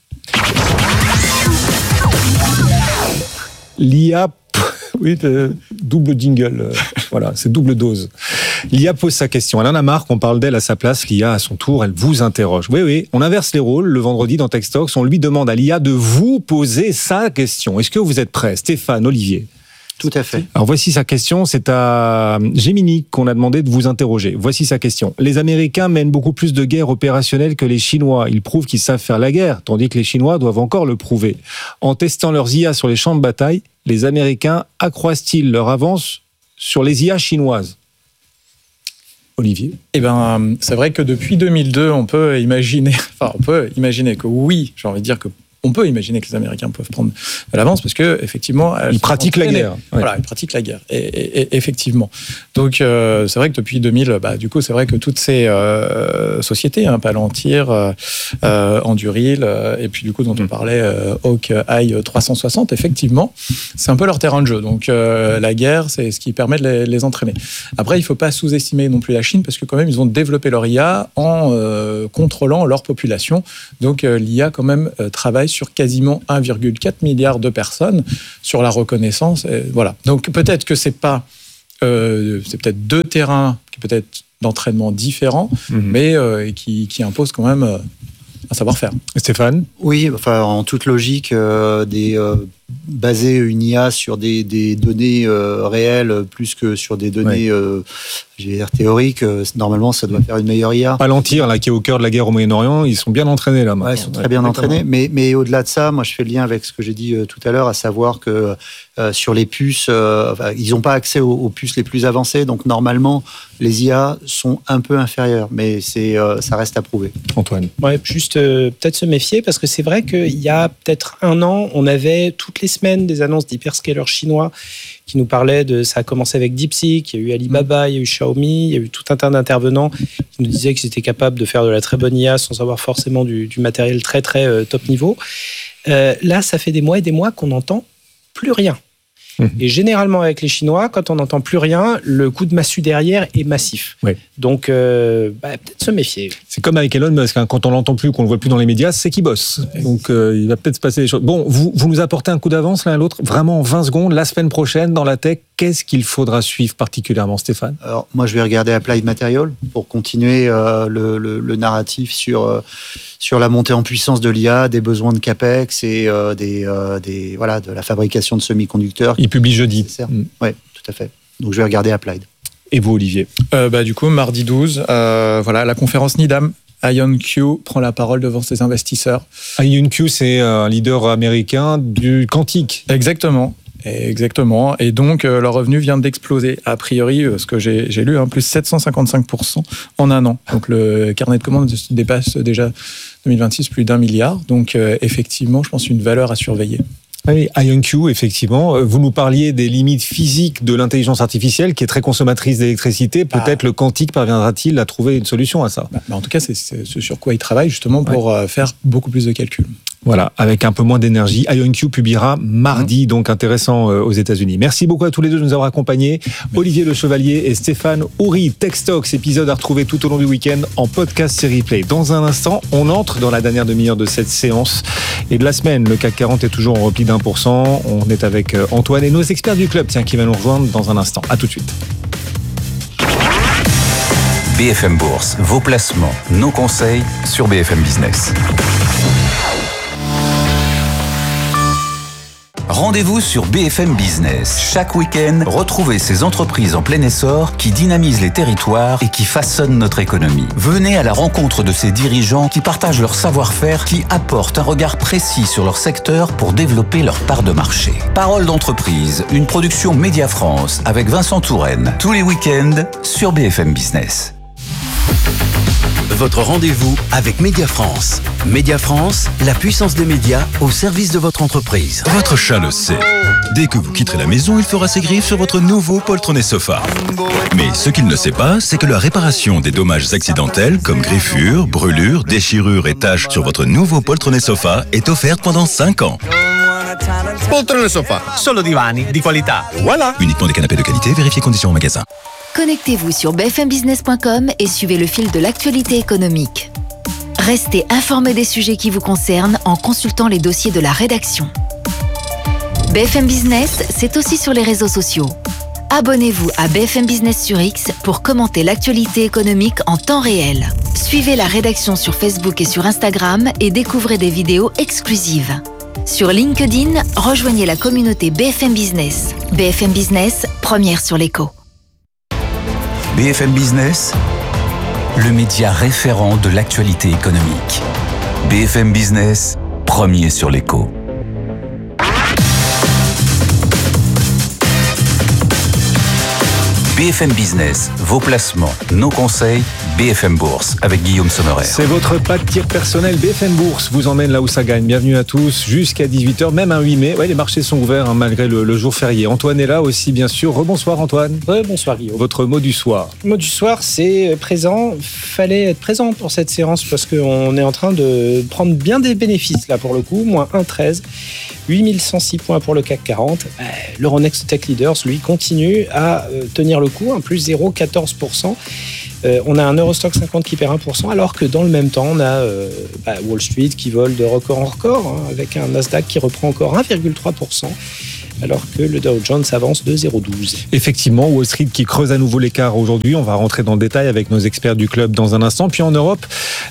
Speaker 2: L'IA, oui, double jingle, voilà, c'est double dose. L'IA pose sa question. Elle en a marre qu'on parle d'elle à sa place. L'IA, à son tour, elle vous interroge. Oui, on inverse les rôles. Le vendredi, dans Techstocks, on lui demande à l'IA de vous poser sa question. Est-ce que vous êtes prêts? Stéphane, Olivier?
Speaker 4: Tout à fait.
Speaker 2: Alors voici sa question, c'est à Gemini qu'on a demandé de vous interroger. Voici sa question. Les Américains mènent beaucoup plus de guerres opérationnelles que les Chinois. Ils prouvent qu'ils savent faire la guerre, tandis que les Chinois doivent encore le prouver. En testant leurs IA sur les champs de bataille, les Américains accroissent-ils leur avance sur les IA chinoises ? Olivier ?
Speaker 1: Eh ben, c'est vrai que depuis 2002, on peut imaginer que oui, j'ai envie de dire que on peut imaginer que les Américains peuvent prendre de l'avance parce que effectivement,
Speaker 2: ils pratiquent la guerre.
Speaker 1: Voilà, ils pratiquent la guerre. Et effectivement. Donc c'est vrai que depuis 2000, du coup, c'est vrai que toutes ces sociétés, Palantir, Anduril, et puis du coup dont on parlait, Hawkeye 360, effectivement, c'est un peu leur terrain de jeu. Donc la guerre, c'est ce qui permet de les entraîner. Après, il faut pas sous-estimer non plus la Chine parce que quand même, ils ont développé leur IA en contrôlant leur population. Donc l'IA quand même travaille sur quasiment 1,4 milliard de personnes sur la reconnaissance. Voilà. Donc peut-être que c'est peut-être deux terrains qui peut-être d'entraînement différents, mais qui imposent quand même un savoir-faire.
Speaker 2: Stéphane ?
Speaker 4: Oui, enfin en toute logique, baser une IA sur des données réelles plus que sur des données théoriques, normalement ça doit faire une meilleure IA.
Speaker 2: Palantir, là, qui est au cœur de la guerre au Moyen-Orient, ils sont bien entraînés là.
Speaker 4: Ouais, ils sont très bien entraînés, mais au-delà de ça, moi je fais le lien avec ce que j'ai dit tout à l'heure, à savoir que sur les puces, ils n'ont pas accès aux puces les plus avancées, donc normalement les IA sont un peu inférieures, mais ça reste à prouver.
Speaker 2: Antoine ?
Speaker 3: Ouais, juste peut-être se méfier parce que c'est vrai qu'il y a peut-être un an, on avait toutes les semaines des annonces d'hyperscalers chinois qui nous parlaient ça a commencé avec DeepSeek, il y a eu Alibaba, il y a eu Xiaomi, il y a eu tout un tas d'intervenants qui nous disaient qu'ils étaient capables de faire de la très bonne IA sans avoir forcément du matériel très très top niveau. Là, ça fait des mois et des mois qu'on n'entend plus rien. Et généralement, avec les Chinois, quand on n'entend plus rien, le coup de massue derrière est massif.
Speaker 2: Oui.
Speaker 3: Donc, peut-être se méfier.
Speaker 2: C'est comme avec Elon Musk, quand on l'entend plus, qu'on le voit plus dans les médias, c'est qu'il bosse. Donc, il va peut-être se passer des choses. Bon, vous nous apportez un coup d'avance l'un à l'autre, vraiment en 20 secondes, la semaine prochaine, dans la tech, qu'est-ce qu'il faudra suivre particulièrement, Stéphane ?
Speaker 4: Alors, moi, je vais regarder Applied Materials pour continuer le narratif sur la montée en puissance de l'IA, des besoins de CAPEX et de la fabrication de semi-conducteurs.
Speaker 2: Il publie jeudi.
Speaker 4: Oui, tout à fait. Donc, je vais regarder Applied.
Speaker 2: Et vous, Olivier ?
Speaker 1: Du coup, mardi 12, la conférence NIDAM. IonQ prend la parole devant ses investisseurs.
Speaker 2: IonQ, c'est un leader américain du quantique.
Speaker 1: Exactement. Et donc, leur revenu vient d'exploser. A priori, ce que j'ai lu, plus 755% en un an. Donc, le carnet de commandes dépasse déjà 2026 plus d'1 milliard. Donc, effectivement, je pense une valeur à surveiller.
Speaker 2: Oui, IonQ, effectivement. Vous nous parliez des limites physiques de l'intelligence artificielle qui est très consommatrice d'électricité. Peut-être le quantique parviendra-t-il à trouver une solution à ça ?
Speaker 1: En tout cas, c'est ce sur quoi il travaille justement pour faire beaucoup plus de calculs.
Speaker 2: Voilà, avec un peu moins d'énergie. IonQ publiera mardi, donc intéressant aux États-Unis. Merci beaucoup à tous les deux de nous avoir accompagnés. Olivier Le Chevalier et Stéphane Houry. Techstocks, épisode à retrouver tout au long du week-end en podcast série Play. Dans un instant, on entre dans la dernière demi-heure de cette séance et de la semaine. Le CAC 40 est toujours en repli d'1%. On est avec Antoine et nos experts du club, qui va nous rejoindre dans un instant. À tout de suite.
Speaker 6: BFM Bourse, vos placements, nos conseils sur BFM Business. Rendez-vous sur BFM Business. Chaque week-end, retrouvez ces entreprises en plein essor qui dynamisent les territoires et qui façonnent notre économie. Venez à la rencontre de ces dirigeants qui partagent leur savoir-faire, qui apportent un regard précis sur leur secteur pour développer leur part de marché. Parole d'entreprise, une production Média France avec Vincent Touraine. Tous les week-ends sur BFM Business.
Speaker 7: Votre rendez-vous avec Média France. Média France, la puissance des médias au service de votre entreprise.
Speaker 8: Votre chat le sait. Dès que vous quitterez la maison, il fera ses griffes sur votre nouveau poltronné sofa. Mais ce qu'il ne sait pas, c'est que la réparation des dommages accidentels comme griffures, brûlures, déchirures et taches sur votre nouveau poltronné sofa est offerte pendant 5 ans.
Speaker 9: Poltrone sofa, solo divani di qualità. Voilà.
Speaker 8: Uniquement des canapés de qualité, vérifiez conditions en magasin.
Speaker 10: Connectez-vous sur bfmbusiness.com et suivez le fil de l'actualité économique. Restez informé des sujets qui vous concernent en consultant les dossiers de la rédaction. BFM Business, c'est aussi sur les réseaux sociaux. Abonnez-vous à BFM Business sur X pour commenter l'actualité économique en temps réel. Suivez la rédaction sur Facebook et sur Instagram et découvrez des vidéos exclusives. Sur LinkedIn, rejoignez la communauté BFM Business. BFM Business, première sur l'écho.
Speaker 6: BFM Business, le média référent de l'actualité économique. BFM Business, premier sur l'écho. BFM Business, vos placements, nos conseils, BFM Bourse, avec Guillaume Sommerer.
Speaker 2: C'est votre pas de tir personnel. BFM Bourse vous emmène là où ça gagne. Bienvenue à tous, jusqu'à 18h, même un 8 mai. Ouais, les marchés sont ouverts malgré le jour férié. Antoine est là aussi, bien sûr. Rebonsoir Antoine.
Speaker 3: Bonsoir Guillaume.
Speaker 2: Votre mot du soir.
Speaker 3: Le mot du soir, c'est présent. Fallait être présent pour cette séance parce qu'on est en train de prendre bien des bénéfices là pour le coup. Moins 1,13. 8106 points pour le CAC 40. L'Euronext Tech Leaders, lui, continue à tenir le coup, un plus 0,14%. On a un Eurostock 50 qui perd 1%, alors que dans le même temps, on a Wall Street qui vole de record en record, avec un Nasdaq qui reprend encore 1,3%. Alors que le Dow Jones avance de 0,12.
Speaker 2: Effectivement, Wall Street qui creuse à nouveau l'écart aujourd'hui. On va rentrer dans le détail avec nos experts du club dans un instant. Puis en Europe,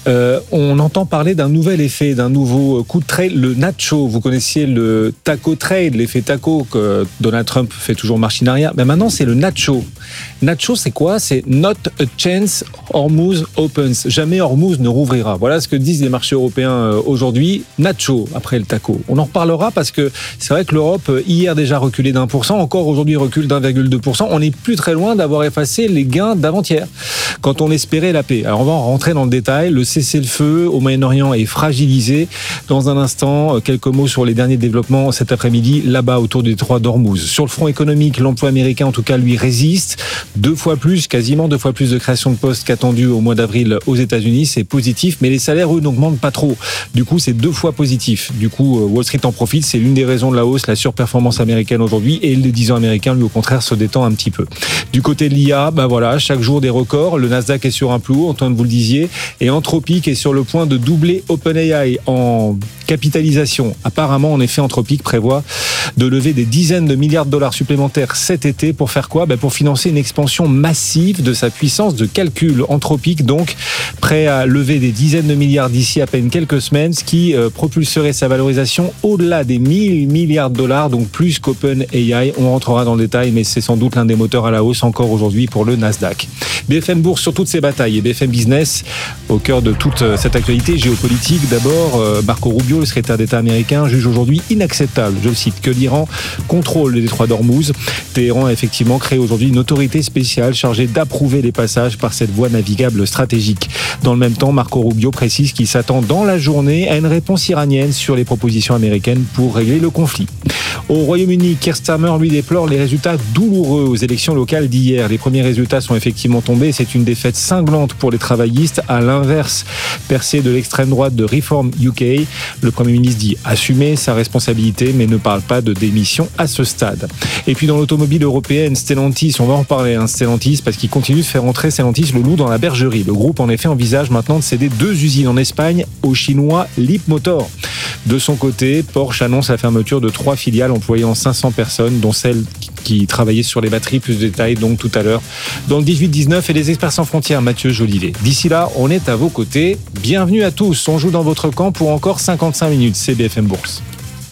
Speaker 2: on entend parler d'un nouvel effet, d'un nouveau coup de trade, le nacho. Vous connaissiez le taco trade, l'effet taco que Donald Trump fait toujours machine arrière. Mais maintenant, c'est le nacho. Nacho, c'est quoi ? C'est not a chance Hormuz opens. Jamais Hormuz ne rouvrira. Voilà ce que disent les marchés européens aujourd'hui. Nacho, après le taco. On en reparlera parce que c'est vrai que l'Europe, hier déjà reculé d'1%, encore aujourd'hui recule d'1,2%. On n'est plus très loin d'avoir effacé les gains d'avant-hier, quand on espérait la paix. Alors on va en rentrer dans le détail. Le cessez-le-feu au Moyen-Orient est fragilisé. Dans un instant, quelques mots sur les derniers développements cet après-midi, là-bas autour du détroit d'Ormuz. Sur le front économique, l'emploi américain en tout cas lui résiste. Quasiment deux fois plus de création de postes qu'attendu au mois d'avril aux États-Unis. C'est positif, mais les salaires, eux, n'augmentent pas trop. Du coup, c'est 2 fois positif. Du coup, Wall Street en profite. C'est l'une des raisons de la hausse, la surperformance américaine aujourd'hui, et le 10 ans américain, lui, au contraire, se détend un petit peu. Du côté de l'IA, voilà, chaque jour des records. Le Nasdaq est sur un plus haut, Antoine, vous le disiez, et Anthropic est sur le point de doubler OpenAI en capitalisation. Apparemment, en effet, Anthropic prévoit de lever des dizaines de milliards de dollars supplémentaires cet été pour faire quoi ? Pour financer une expansion massive de sa puissance de calcul. Anthropic, donc, prêt à lever des dizaines de milliards d'ici à peine quelques semaines, ce qui propulserait sa valorisation au-delà des 1000 milliards de dollars, donc plus qu'OpenAI. On rentrera dans le détail, mais c'est sans doute l'un des moteurs à la hausse encore aujourd'hui pour le Nasdaq. BFM Bourse sur toutes ces batailles et BFM Business au cœur de toute cette actualité géopolitique. D'abord, Marco Rubio, le secrétaire d'État américain, juge aujourd'hui inacceptable, je le cite, que l'Iran contrôle le détroit d'Ormuz. Téhéran a effectivement créé aujourd'hui une autorité spéciale chargée d'approuver les passages par cette voie navigable stratégique. Dans le même temps, Marco Rubio précise qu'il s'attend dans la journée à une réponse iranienne sur les propositions américaines pour régler le conflit. Au Royaume-Uni, Keir Starmer lui déplore les résultats douloureux aux élections locales d'hier. Les premiers résultats sont effectivement tombés. C'est une défaite cinglante pour les travaillistes, à l'inverse percé de l'extrême droite de Reform UK. Le Premier ministre dit assumer sa responsabilité, mais ne parle pas de démission à ce stade. Et puis dans l'automobile européenne, Stellantis, on va en parler, Stellantis, parce qu'il continue de faire entrer Stellantis le loup dans la bergerie. Le groupe en effet envisage maintenant de céder 2 usines en Espagne au chinois Leapmotor. De son côté, Porsche annonce la fermeture de 3 filiales employant 500 personnes, dont celle qui travaillait sur les batteries. Plus de détails donc tout à l'heure dans le 18-19 et les experts sans frontières, Mathieu Jolivet. D'ici là, on est à vos côtés. Bienvenue à tous. On joue dans votre camp pour encore 55 minutes. C'est BFM Bourse.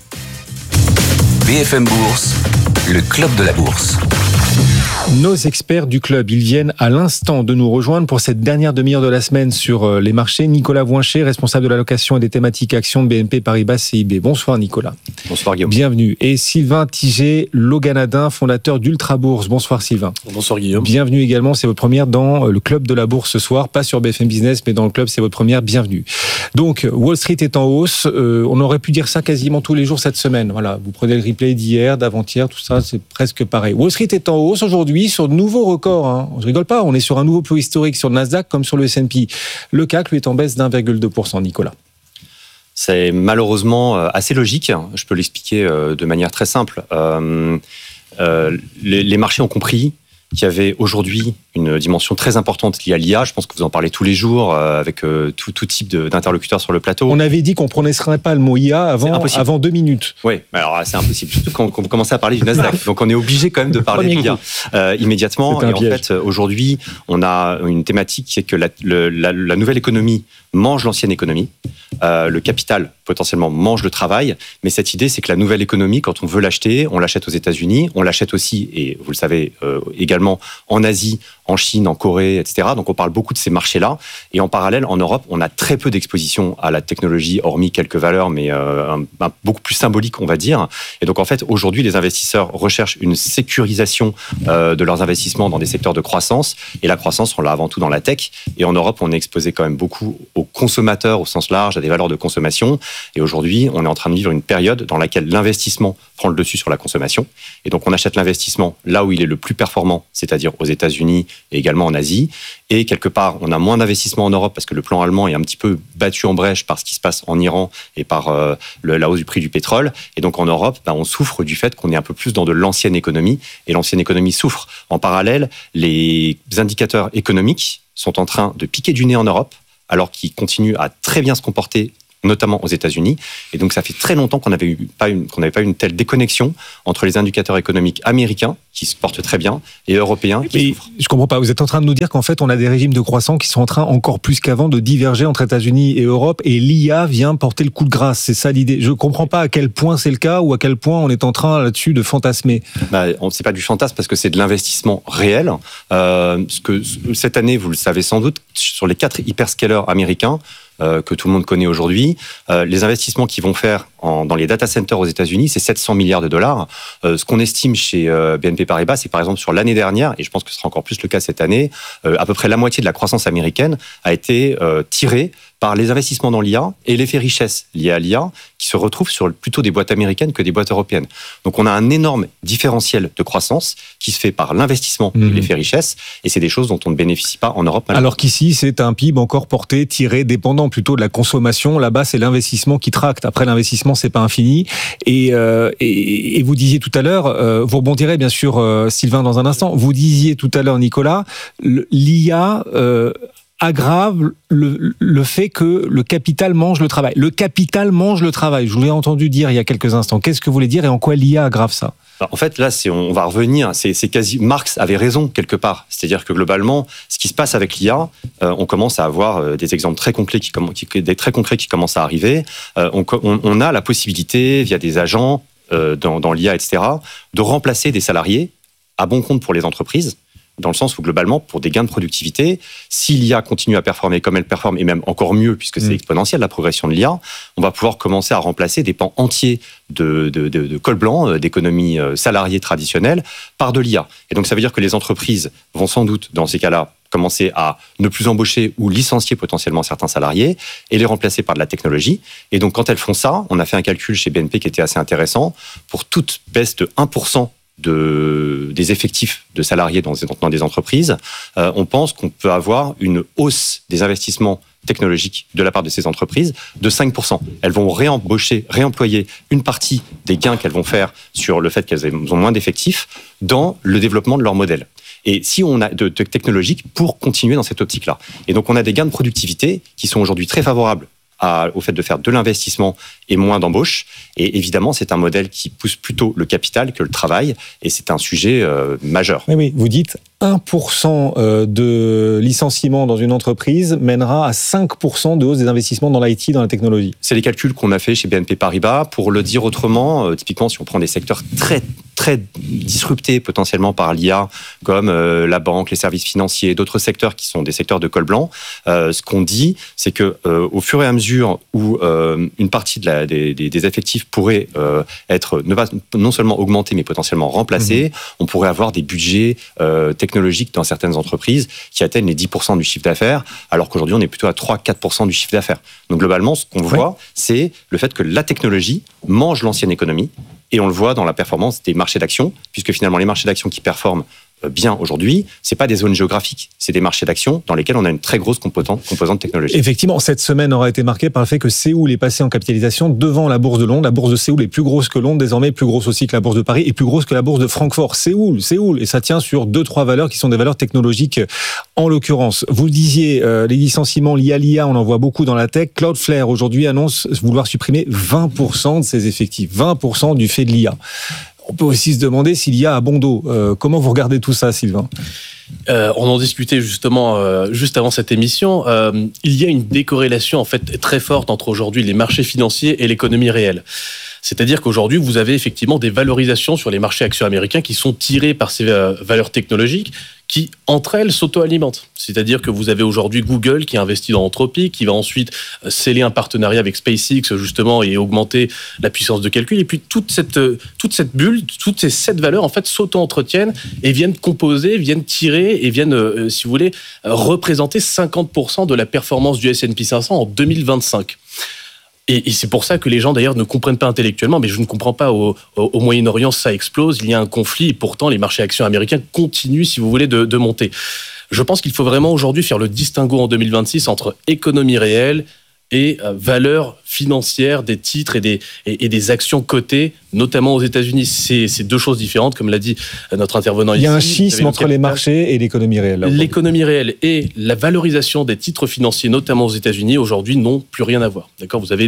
Speaker 6: BFM Bourse, le club de la bourse.
Speaker 2: Nos experts du club, ils viennent à l'instant de nous rejoindre pour cette dernière demi-heure de la semaine sur les marchés. Nicolas Voincher, responsable de l'allocation et des thématiques actions de BNP Paribas CIB. Bonsoir Nicolas.
Speaker 11: Bonsoir Guillaume.
Speaker 2: Bienvenue. Et Sylvain Tiget-Loganadin, fondateur d'Ultra Bourse. Bonsoir Sylvain.
Speaker 11: Bonsoir Guillaume.
Speaker 2: Bienvenue également, c'est votre première dans le club de la bourse ce soir, pas sur BFM Business, mais dans le club, c'est votre première. Bienvenue. Donc, Wall Street est en hausse. On aurait pu dire ça quasiment tous les jours cette semaine. Voilà, vous prenez le replay d'hier, d'avant-hier, tout ça, c'est presque pareil. Wall Street est en hausse aujourd'hui sur de nouveaux records. Je rigole pas, on est sur un nouveau plus historique sur le Nasdaq comme sur le S&P. Le CAC, lui, est en baisse d'1,2%, Nicolas.
Speaker 11: C'est malheureusement assez logique. Je peux l'expliquer de manière très simple. Les marchés ont compris qu'il y avait aujourd'hui une dimension très importante liée à l'IA. Je pense que vous en parlez tous les jours avec tout type d'interlocuteurs sur le plateau.
Speaker 2: On avait dit qu'on ne prononcerait pas le mot IA avant 2 minutes.
Speaker 11: Oui, alors c'est impossible. Surtout quand vous commencez à parler du Nasdaq. Donc on est obligé quand même de parler d'IA immédiatement. Et en fait, aujourd'hui, on a une thématique qui est que la nouvelle économie mange l'ancienne économie. Le capital, potentiellement, mange le travail. Mais cette idée, c'est que la nouvelle économie, quand on veut l'acheter, on l'achète aux États-Unis, on l'achète aussi, et vous le savez également, en Asie, en Chine, en Corée, etc. Donc on parle beaucoup de ces marchés-là. Et en parallèle, en Europe, on a très peu d'exposition à la technologie, hormis quelques valeurs, mais beaucoup plus symboliques, on va dire. Et donc en fait, aujourd'hui, les investisseurs recherchent une sécurisation de leurs investissements dans des secteurs de croissance. Et la croissance, on l'a avant tout dans la tech. Et en Europe, on est exposé quand même beaucoup aux consommateurs au sens large, à des valeurs de consommation. Et aujourd'hui, on est en train de vivre une période dans laquelle l'investissement prend le dessus sur la consommation. Et donc on achète l'investissement là où il est le plus performant, c'est-à-dire aux États-Unis et également en Asie. Et quelque part, on a moins d'investissements en Europe parce que le plan allemand est un petit peu battu en brèche par ce qui se passe en Iran et par la hausse du prix du pétrole. Et donc en Europe, on souffre du fait qu'on est un peu plus dans de l'ancienne économie. Et l'ancienne économie souffre. En parallèle, les indicateurs économiques sont en train de piquer du nez en Europe, alors qu'ils continuent à très bien se comporter, notamment aux États-Unis. Et donc, ça fait très longtemps qu'on n'avait pas une telle déconnexion entre les indicateurs économiques américains, qui se portent très bien, et européens qui souffrent.
Speaker 2: Je comprends pas. Vous êtes en train de nous dire qu'en fait, on a des régimes de croissance qui sont en train, encore plus qu'avant, de diverger entre États-Unis et Europe, et l'IA vient porter le coup de grâce. C'est ça l'idée. Je comprends pas à quel point c'est le cas, ou à quel point on est en train là-dessus de fantasmer.
Speaker 11: C'est pas du fantasme, parce que c'est de l'investissement réel. Cette année, vous le savez sans doute, sur les 4 hyperscalers américains, que tout le monde connaît aujourd'hui, les investissements qu'ils vont faire dans les data centers aux États-Unis, c'est 700 milliards de dollars. Ce qu'on estime chez BNP Paribas, c'est par exemple sur l'année dernière, et je pense que ce sera encore plus le cas cette année, à peu près la moitié de la croissance américaine a été tirée par les investissements dans l'IA et l'effet richesse lié à l'IA qui se retrouve sur plutôt des boîtes américaines que des boîtes européennes. Donc on a un énorme différentiel de croissance qui se fait par l'investissement et l'effet richesse, et c'est des choses dont on ne bénéficie pas en Europe.
Speaker 2: Alors qu'ici, c'est un PIB encore porté, tiré, dépendant plutôt de la consommation. Là-bas, c'est l'investissement qui tracte. Après, l'investissement, c'est pas infini. Et vous disiez tout à l'heure, vous rebondirez bien sûr, Sylvain, dans un instant, vous disiez tout à l'heure, Nicolas, l'IA aggrave le fait que le capital mange le travail. Le capital mange le travail. Je vous l'ai entendu dire il y a quelques instants. Qu'est-ce que vous voulez dire et en quoi l'IA aggrave ça ?
Speaker 11: En fait, là, on va revenir. C'est quasi Marx avait raison quelque part. C'est-à-dire que globalement, ce qui se passe avec l'IA, on commence à avoir des exemples très concrets qui commencent à arriver. On a la possibilité, via des agents dans l'IA, etc., de remplacer des salariés à bon compte pour les entreprises. Dans le sens où, globalement, pour des gains de productivité, si l'IA continue à performer comme elle performe, et même encore mieux, puisque c'est exponentiel la progression de l'IA, on va pouvoir commencer à remplacer des pans entiers de col blanc, d'économie salariée traditionnelle, par de l'IA. Et donc, ça veut dire que les entreprises vont sans doute, dans ces cas-là, commencer à ne plus embaucher ou licencier potentiellement certains salariés et les remplacer par de la technologie. Et donc, quand elles font ça, on a fait un calcul chez BNP qui était assez intéressant. Pour toute baisse de 1% des effectifs de salariés dans des entreprises, on pense qu'on peut avoir une hausse des investissements technologiques de la part de ces entreprises de 5%. Elles vont réemployer une partie des gains qu'elles vont faire sur le fait qu'elles ont moins d'effectifs dans le développement de leur modèle. Et si on a de technologiques pour continuer dans cette optique-là. Et donc on a des gains de productivité qui sont aujourd'hui très favorables au fait de faire de l'investissement et moins d'embauche. Et évidemment, c'est un modèle qui pousse plutôt le capital que le travail. Et c'est un sujet majeur.
Speaker 2: Oui, vous dites 1% de licenciement dans une entreprise mènera à 5% de hausse des investissements dans l'IT, dans la technologie.
Speaker 11: C'est les calculs qu'on a fait chez BNP Paribas. Pour le dire autrement, typiquement, si on prend des secteurs très disruptés potentiellement par l'IA, comme la banque, les services financiers, d'autres secteurs qui sont des secteurs de col blanc, ce qu'on dit, c'est que au fur et à mesure où une partie des effectifs pourrait être non seulement augmentée, mais potentiellement remplacée, on pourrait avoir des budgets technologiques dans certaines entreprises qui atteignent les 10% du chiffre d'affaires, alors qu'aujourd'hui on est plutôt à 3-4% du chiffre d'affaires. Donc globalement, ce qu'on voit, c'est le fait que la technologie mange l'ancienne économie. Et on le voit dans la performance des marchés d'actions, puisque finalement les marchés d'actions qui performent bien aujourd'hui, c'est pas des zones géographiques, c'est des marchés d'action dans lesquels on a une très grosse composante technologique.
Speaker 2: Effectivement, cette semaine aura été marquée par le fait que Séoul est passé en capitalisation devant la bourse de Londres. La bourse de Séoul est plus grosse que Londres, désormais plus grosse aussi que la bourse de Paris et plus grosse que la bourse de Francfort. Séoul, et ça tient sur 2-3 valeurs qui sont des valeurs technologiques en l'occurrence. Vous le disiez, les licenciements liés à l'IA, on en voit beaucoup dans la tech. Cloudflare aujourd'hui annonce vouloir supprimer 20% de ses effectifs, 20% du fait de l'IA. On peut aussi se demander s'il y a à bon dos. Comment vous regardez tout ça, Sylvain ?
Speaker 12: On en discutait justement juste avant cette émission. Il y a une décorrélation en fait très forte entre aujourd'hui les marchés financiers et l'économie réelle. C'est-à-dire qu'aujourd'hui, vous avez effectivement des valorisations sur les marchés actions américains qui sont tirées par ces valeurs technologiques qui, entre elles, s'auto-alimentent. C'est-à-dire que vous avez aujourd'hui Google qui investit dans Anthropic, qui va ensuite sceller un partenariat avec SpaceX, justement, et augmenter la puissance de calcul. Et puis, toute cette bulle, toutes ces 7 valeurs, en fait, s'auto-entretiennent et viennent composer, viennent tirer et viennent, si vous voulez, représenter 50% de la performance du S&P 500 en 2025. Et c'est pour ça que les gens, d'ailleurs, ne comprennent pas intellectuellement, mais je ne comprends pas, au Moyen-Orient, ça explose, il y a un conflit, et pourtant, les marchés actions américains continuent, si vous voulez, de monter. Je pense qu'il faut vraiment, aujourd'hui, faire le distinguo en 2026 entre économie réelle et valeur financière des titres et des actions cotées, notamment aux États-Unis. C'est 2 choses différentes, comme l'a dit notre intervenant ici.
Speaker 2: Il y a un schisme entre les marchés et l'économie réelle.
Speaker 12: L'économie réelle et la valorisation des titres financiers, notamment aux États-Unis, aujourd'hui, n'ont plus rien à voir. D'accord ? Vous avez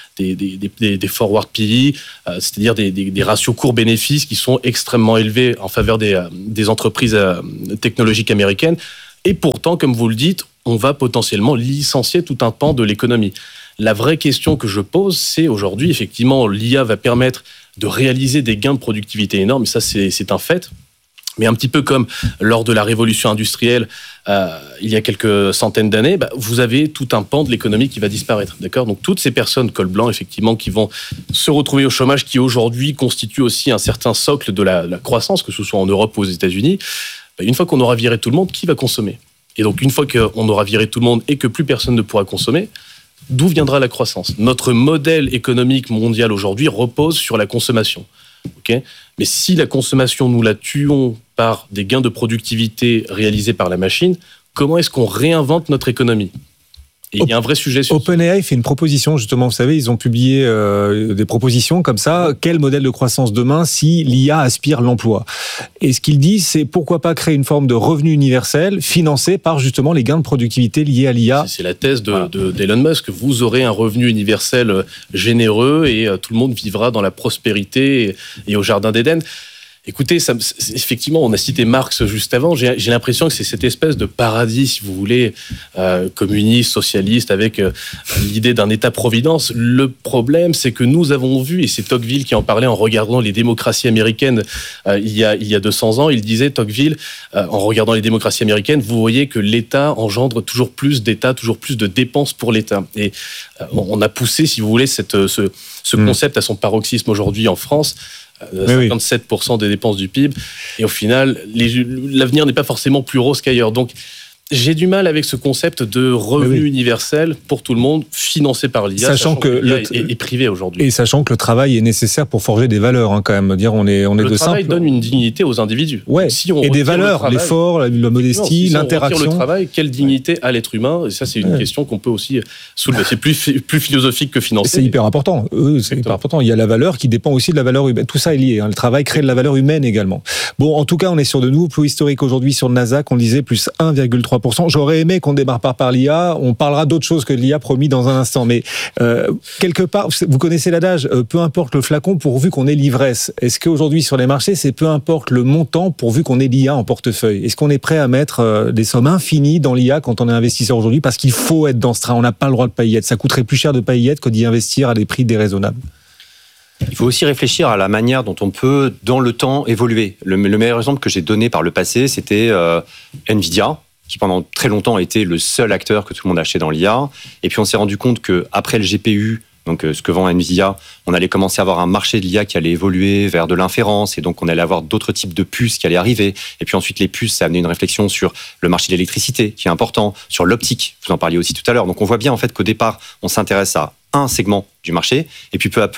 Speaker 12: des forward PE, c'est-à-dire des ratios cours-bénéfices qui sont extrêmement élevés en faveur des entreprises technologiques américaines. Et pourtant, comme vous le dites, on va potentiellement licencier tout un pan de l'économie. La vraie question que je pose, c'est aujourd'hui, effectivement, l'IA va permettre de réaliser des gains de productivité énormes, et ça, c'est un fait. Mais un petit peu comme lors de la révolution industrielle, il y a quelques centaines d'années, vous avez tout un pan de l'économie qui va disparaître. D'accord ? Donc, toutes ces personnes col blanc, effectivement, qui vont se retrouver au chômage, qui aujourd'hui constituent aussi un certain socle de la croissance, que ce soit en Europe ou aux États-Unis, une fois qu'on aura viré tout le monde, qui va consommer ? Et donc, une fois qu'on aura viré tout le monde et que plus personne ne pourra consommer, d'où viendra la croissance ? Notre modèle économique mondial aujourd'hui repose sur la consommation. Okay ? Mais si la consommation, nous la tuons par des gains de productivité réalisés par la machine, comment est-ce qu'on réinvente notre économie ? Et il y a un vrai sujet sur
Speaker 2: OpenAI fait une proposition, justement, vous savez, ils ont publié des propositions comme ça. Quel modèle de croissance demain si l'IA aspire l'emploi ? Et ce qu'ils disent, c'est pourquoi pas créer une forme de revenu universel financé par justement les gains de productivité liés à l'IA.
Speaker 12: C'est la thèse d'Elon Musk. Vous aurez un revenu universel généreux et tout le monde vivra dans la prospérité et au jardin d'Éden. Écoutez, effectivement, on a cité Marx juste avant. J'ai l'impression que c'est cette espèce de paradis, si vous voulez, communiste, socialiste, avec l'idée d'un État-providence. Le problème, c'est que nous avons vu, et c'est Tocqueville qui en parlait en regardant les démocraties américaines il y a 200 ans. Il disait, Tocqueville, en regardant les démocraties américaines, vous voyez que l'État engendre toujours plus d'État, toujours plus de dépenses pour l'État. Et on a poussé, si vous voulez, ce concept à son paroxysme aujourd'hui en France. 57% des dépenses du PIB, et au final, l'avenir n'est pas forcément plus rose qu'ailleurs. Donc, j'ai du mal avec ce concept de revenu universel pour tout le monde, financé par l'IA, sachant que l'IA est privé aujourd'hui.
Speaker 2: Et sachant que le travail est nécessaire pour forger des valeurs, quand même. Dire, on est
Speaker 12: le
Speaker 2: de
Speaker 12: travail
Speaker 2: simple.
Speaker 12: donne une dignité aux individus.
Speaker 2: Ouais.
Speaker 12: Si on
Speaker 2: et des valeurs, l'effort, la modestie, l'interaction.
Speaker 12: Si on retire le travail, quelle dignité à l'être humain ? Et ça, c'est une question qu'on peut aussi soulever. C'est plus philosophique que financier.
Speaker 2: C'est hyper important. C'est hyper important. Il y a la valeur qui dépend aussi de la valeur humaine. Tout ça est lié. Le travail crée de la valeur humaine également. Bon, en tout cas, on est sur de nouveaux plus historiques aujourd'hui sur le Nasdaq. On disait plus 1,3%. J'aurais aimé qu'on démarre par l'IA. On parlera d'autre chose que de l'IA, promis, dans un instant. Mais quelque part, vous connaissez l'adage, peu importe le flacon pourvu qu'on ait l'ivresse. Est-ce qu'aujourd'hui, sur les marchés, c'est peu importe le montant pourvu qu'on ait l'IA en portefeuille ? Est-ce qu'on est prêt à mettre des sommes infinies dans l'IA quand on est investisseur aujourd'hui ? Parce qu'il faut être dans ce train. On n'a pas le droit de pas y être. Ça coûterait plus cher de pas y être que d'y investir à des prix déraisonnables.
Speaker 11: Il faut aussi réfléchir à la manière dont on peut, dans le temps, évoluer. Le meilleur exemple que j'ai donné par le passé, c'était Nvidia, qui pendant très longtemps était le seul acteur que tout le monde achetait dans l'IA. Et puis on s'est rendu compte qu'après le GPU, donc ce que vend Nvidia, on allait commencer à avoir un marché de l'IA qui allait évoluer vers de l'inférence, et donc on allait avoir d'autres types de puces qui allaient arriver. Et puis ensuite les puces, ça a amené une réflexion sur le marché de l'électricité, qui est important, sur l'optique, vous en parliez aussi tout à l'heure. Donc on voit bien en fait qu'au départ, on s'intéresse à un segment du marché, et puis peu à peu,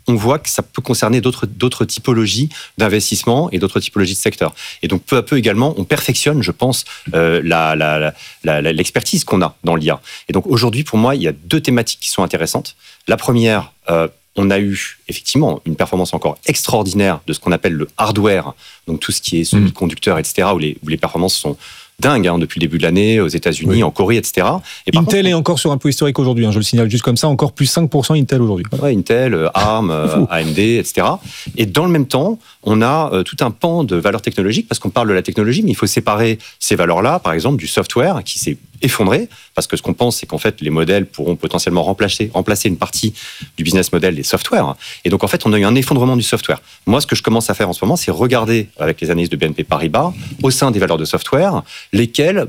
Speaker 11: on voit que ça peut concerner d'autres typologies d'investissement et d'autres typologies de secteurs. Et donc, peu à peu également, on perfectionne, je pense, l'expertise qu'on a dans l'IA. Et donc, aujourd'hui, pour moi, il y a 2 thématiques qui sont intéressantes. La première, on a eu effectivement une performance encore extraordinaire de ce qu'on appelle le hardware, donc tout ce qui est semi-conducteur, etc., où les performances sont dingues depuis le début de l'année, aux États-Unis, en Corée, etc. Et
Speaker 2: Intel est encore sur un peu historique aujourd'hui, je le signale juste comme ça, encore plus 5% Intel aujourd'hui.
Speaker 11: Ouais, Intel, ARM, AMD, etc. Et dans le même temps, on a tout un pan de valeurs technologiques, parce qu'on parle de la technologie, mais il faut séparer ces valeurs-là, par exemple, du software qui s'est effondré, parce que ce qu'on pense, c'est qu'en fait, les modèles pourront potentiellement remplacer une partie du business model des softwares. Et donc, en fait, on a eu un effondrement du software. Moi, ce que je commence à faire en ce moment, c'est regarder, avec les analyses de BNP Paribas, au sein des valeurs de software, lesquelles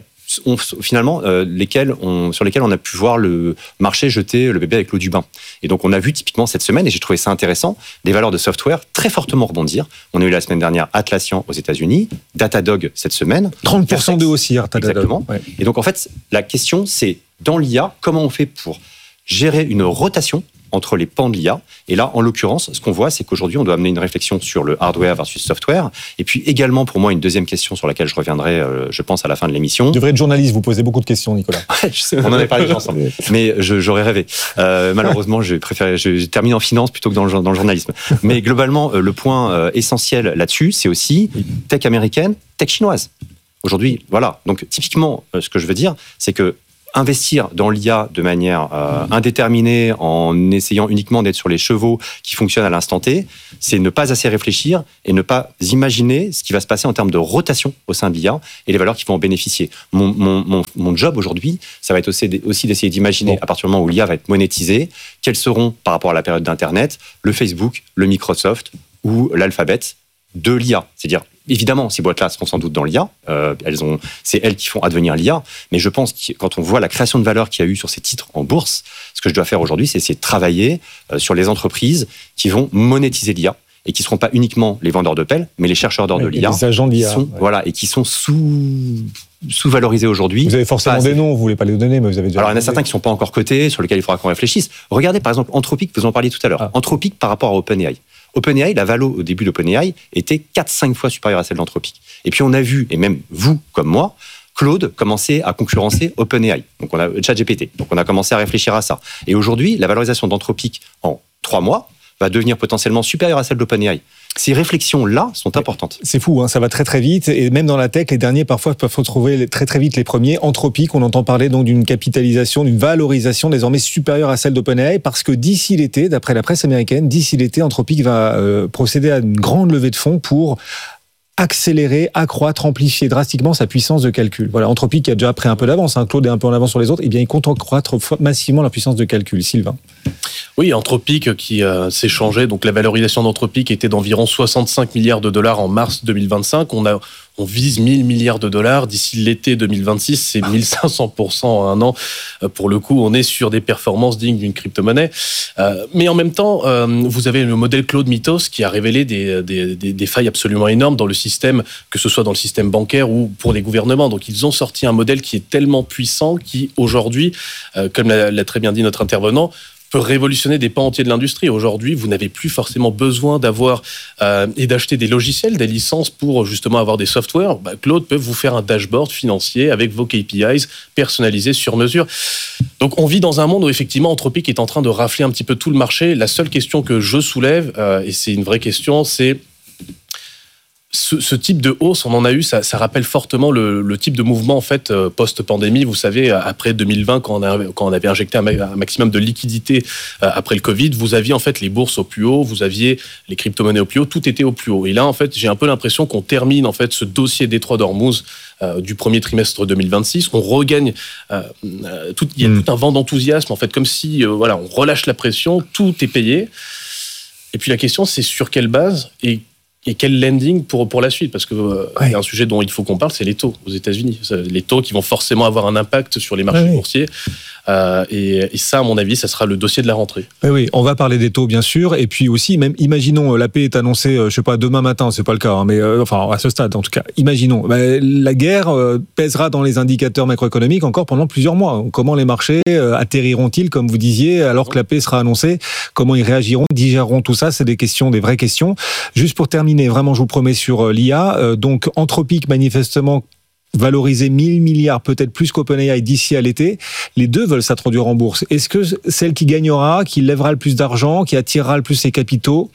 Speaker 11: sur lesquels on a pu voir le marché jeter le bébé avec l'eau du bain. Et donc, on a vu typiquement cette semaine, et j'ai trouvé ça intéressant, des valeurs de software très fortement rebondir. On a eu la semaine dernière Atlassian aux États-Unis, Datadog cette semaine.
Speaker 2: 30% de hausse hier, Datadog.
Speaker 11: Exactement. Ouais. Et donc, en fait, la question, c'est dans l'IA, comment on fait pour gérer une rotation entre les pans de l'IA. Et là, en l'occurrence, ce qu'on voit, c'est qu'aujourd'hui, on doit amener une réflexion sur le hardware versus software. Et puis également, pour moi, une deuxième question sur laquelle je reviendrai, je pense, à la fin de l'émission.
Speaker 2: Vous devrez être journaliste, vous posez beaucoup de questions, Nicolas.
Speaker 11: Ouais, on en avait parlé ensemble. Mais j'aurais rêvé. Malheureusement, je termine en finance plutôt que dans le journalisme. Mais globalement, le point essentiel là-dessus, c'est aussi tech américaine, tech chinoise. Aujourd'hui, voilà. Donc, typiquement, ce que je veux dire, c'est que investir dans l'IA de manière indéterminée en essayant uniquement d'être sur les chevaux qui fonctionnent à l'instant T, c'est ne pas assez réfléchir et ne pas imaginer ce qui va se passer en termes de rotation au sein de l'IA et les valeurs qui vont en bénéficier. Mon job aujourd'hui, ça va être aussi d'essayer d'imaginer à partir du moment où l'IA va être monétisée, quels seront par rapport à la période d'Internet, le Facebook, le Microsoft ou l'Alphabet de l'IA. C'est-à-dire, évidemment, ces boîtes-là seront sans doute dans l'IA. C'est elles qui font advenir l'IA. Mais je pense que quand on voit la création de valeur qu'il y a eu sur ces titres en bourse, ce que je dois faire aujourd'hui, c'est essayer de travailler sur les entreprises qui vont monétiser l'IA et qui ne seront pas uniquement les vendeurs de pelles, mais les chercheurs d'or de l'IA.
Speaker 2: Les agents d'IA.
Speaker 11: Voilà, et qui sont sous-valorisés aujourd'hui.
Speaker 2: Vous avez forcément des noms, vous ne voulez pas les donner, mais vous avez déjà...
Speaker 11: Alors, il y en a certains qui ne sont pas encore cotés, sur lesquels il faudra qu'on réfléchisse. Regardez, par exemple, Anthropic, vous en parliez tout à l'heure. Anthropic par rapport à OpenAI. OpenAI, la valo au début d'OpenAI était 4-5 fois supérieure à celle d'Anthropic. Et puis on a vu, et même vous comme moi, Claude commencer à concurrencer OpenAI. Donc on a ChatGPT. Donc on a commencé à réfléchir à ça. Et aujourd'hui, la valorisation d'Anthropic en 3 mois va devenir potentiellement supérieure à celle d'OpenAI. Ces réflexions-là sont importantes.
Speaker 2: C'est fou, ça va très très vite. Et même dans la tech, les derniers parfois peuvent retrouver très très vite les premiers. Anthropic, on entend parler donc d'une capitalisation, d'une valorisation désormais supérieure à celle d'OpenAI, parce que d'ici l'été, d'après la presse américaine, Anthropic va procéder à une grande levée de fonds pour accélérer, accroître, amplifier drastiquement sa puissance de calcul. Voilà, Anthropic a déjà pris un peu d'avance, Claude est un peu en avance sur les autres, et bien il compte accroître massivement la puissance de calcul. Sylvain.
Speaker 12: Oui, Anthropic qui s'est changé, donc la valorisation d'Anthropic était d'environ 65 milliards de dollars en mars 2025. On vise 1000 milliards de dollars d'ici l'été 2026, c'est 1500% en un an. Pour le coup, on est sur des performances dignes d'une crypto-monnaie. Mais en même temps, vous avez le modèle Claude Mythos qui a révélé des failles absolument énormes dans le système, que ce soit dans le système bancaire ou pour les gouvernements. Donc ils ont sorti un modèle qui est tellement puissant qui, aujourd'hui, comme l'a très bien dit notre intervenant, peut révolutionner des pans entiers de l'industrie. Aujourd'hui, vous n'avez plus forcément besoin d'avoir et d'acheter des logiciels, des licences pour justement avoir des softwares. Claude peut vous faire un dashboard financier avec vos KPIs personnalisés sur mesure. Donc, on vit dans un monde où effectivement Anthropic est en train de rafler un petit peu tout le marché. La seule question que je soulève, et c'est une vraie question, c'est ce type de hausse, on en a eu, ça rappelle fortement le type de mouvement en fait post-pandémie. Vous savez, après 2020, quand on avait injecté un maximum de liquidités après le Covid, vous aviez en fait les bourses au plus haut, vous aviez les crypto-monnaies au plus haut, tout était au plus haut. Et là, en fait, j'ai un peu l'impression qu'on termine en fait ce dossier Détroit d'Ormuz du premier trimestre 2026. On regagne, il y a tout un vent d'enthousiasme en fait, comme si on relâche la pression, tout est payé. Et puis la question, c'est sur quelle base et Et quel lending pour la suite? Parce que il y a un sujet dont il faut qu'on parle, c'est les taux aux États-Unis. Les taux qui vont forcément avoir un impact sur les marchés boursiers. Et ça, à mon avis, ça sera le dossier de la rentrée.
Speaker 2: Oui, on va parler des taux, bien sûr. Et puis aussi, même, imaginons, la paix est annoncée, je sais pas, demain matin, c'est pas le cas, hein, mais enfin, à ce stade, en tout cas, imaginons. La guerre pèsera dans les indicateurs macroéconomiques encore pendant plusieurs mois. Comment les marchés atterriront-ils, comme vous disiez, alors que la paix sera annoncée? Comment ils réagiront, digéreront tout ça? C'est des questions, des vraies questions. Juste pour terminer, vraiment, je vous promets sur l'IA. Donc, Anthropic, manifestement, valoriser 1000 milliards, peut-être plus qu'OpenAI d'ici à l'été. Les deux veulent s'introduire en bourse. Est-ce que celle qui gagnera, qui lèvera le plus d'argent, qui attirera le plus ses capitaux,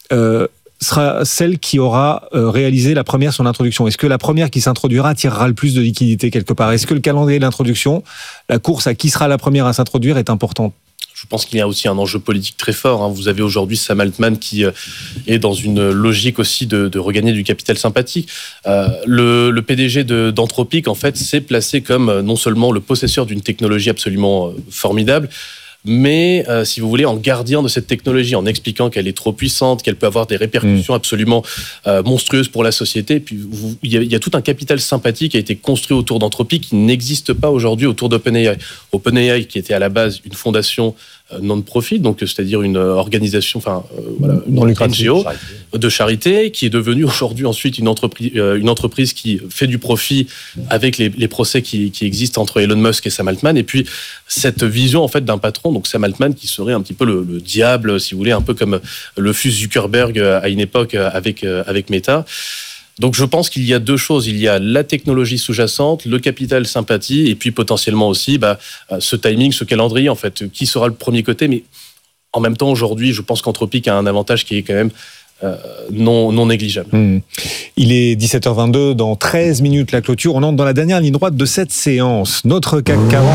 Speaker 2: sera celle qui aura réalisé la première son introduction? Est-ce que la première qui s'introduira attirera le plus de liquidités quelque part? Est-ce que le calendrier d'introduction, la course à qui sera la première à s'introduire est importante?
Speaker 12: Je pense qu'il y a aussi un enjeu politique très fort. Vous avez aujourd'hui Sam Altman qui est dans une logique aussi de regagner du capital sympathique. Le PDG d'Anthropic, en fait, s'est placé comme non seulement le possesseur d'une technologie absolument formidable, mais, si vous voulez, en gardien de cette technologie, en expliquant qu'elle est trop puissante, qu'elle peut avoir des répercussions absolument monstrueuses pour la société. Et puis, il y a tout un capital sympathique qui a été construit autour d'Anthropic qui n'existe pas aujourd'hui autour d'OpenAI. OpenAI, qui était à la base une fondation non-profit, donc c'est-à-dire une organisation, une NGO de charité, qui est devenue aujourd'hui ensuite une entreprise qui fait du profit avec les procès qui existent entre Elon Musk et Sam Altman. Et puis cette vision en fait d'un patron, donc Sam Altman, qui serait un petit peu le diable, si vous voulez, un peu comme le fut Zuckerberg à une époque avec Meta. Donc je pense qu'il y a deux choses. Il y a la technologie sous-jacente, le capital sympathie, et puis potentiellement aussi ce timing, ce calendrier, en fait. Qui sera le premier côté? Mais en même temps, aujourd'hui, je pense qu'Anthropic a un avantage qui est quand même non négligeable.
Speaker 2: Il est 17h22, dans 13 minutes la clôture. On entre dans la dernière ligne droite de cette séance. Notre CAC 40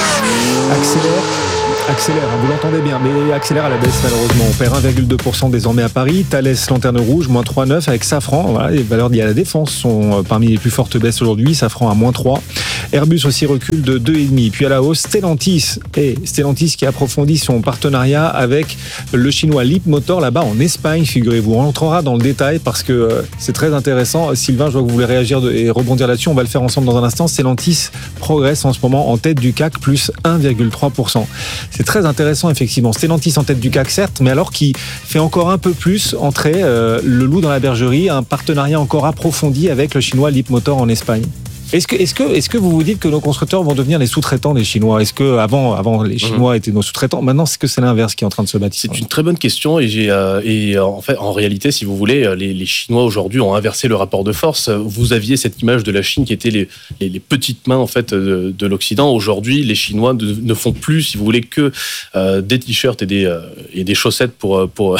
Speaker 2: accélère, vous l'entendez bien, mais accélère à la baisse malheureusement. On perd 1,2% désormais à Paris. Thales, Lanterne Rouge, moins 3,9 avec Safran. Voilà, les valeurs liées à la défense sont parmi les plus fortes baisses aujourd'hui. Safran à moins 3. Airbus aussi recule de 2,5. Puis à la hausse, Stellantis qui approfondit son partenariat avec le chinois Leapmotor là-bas en Espagne, figurez-vous. On entrera dans le détail parce que c'est très intéressant. Sylvain, je vois que vous voulez réagir et rebondir là-dessus. On va le faire ensemble dans un instant. Stellantis progresse en ce moment en tête du CAC, plus 1,3%. C'est très intéressant, effectivement. Stellantis en tête du CAC, certes, mais alors qui fait encore un peu plus entrer le loup dans la bergerie, un partenariat encore approfondi avec le chinois Leapmotor en Espagne. Est-ce que vous vous dites que nos constructeurs vont devenir les sous-traitants des Chinois? Est-ce que avant les Chinois étaient nos sous-traitants? Maintenant, est-ce que c'est l'inverse qui est en train de se bâtir?
Speaker 12: C'est une très bonne question et en réalité, si vous voulez, les Chinois aujourd'hui ont inversé le rapport de force. Vous aviez cette image de la Chine qui était les petites mains en fait de l'Occident. Aujourd'hui, les Chinois ne font plus, si vous voulez, que des t-shirts et des chaussettes pour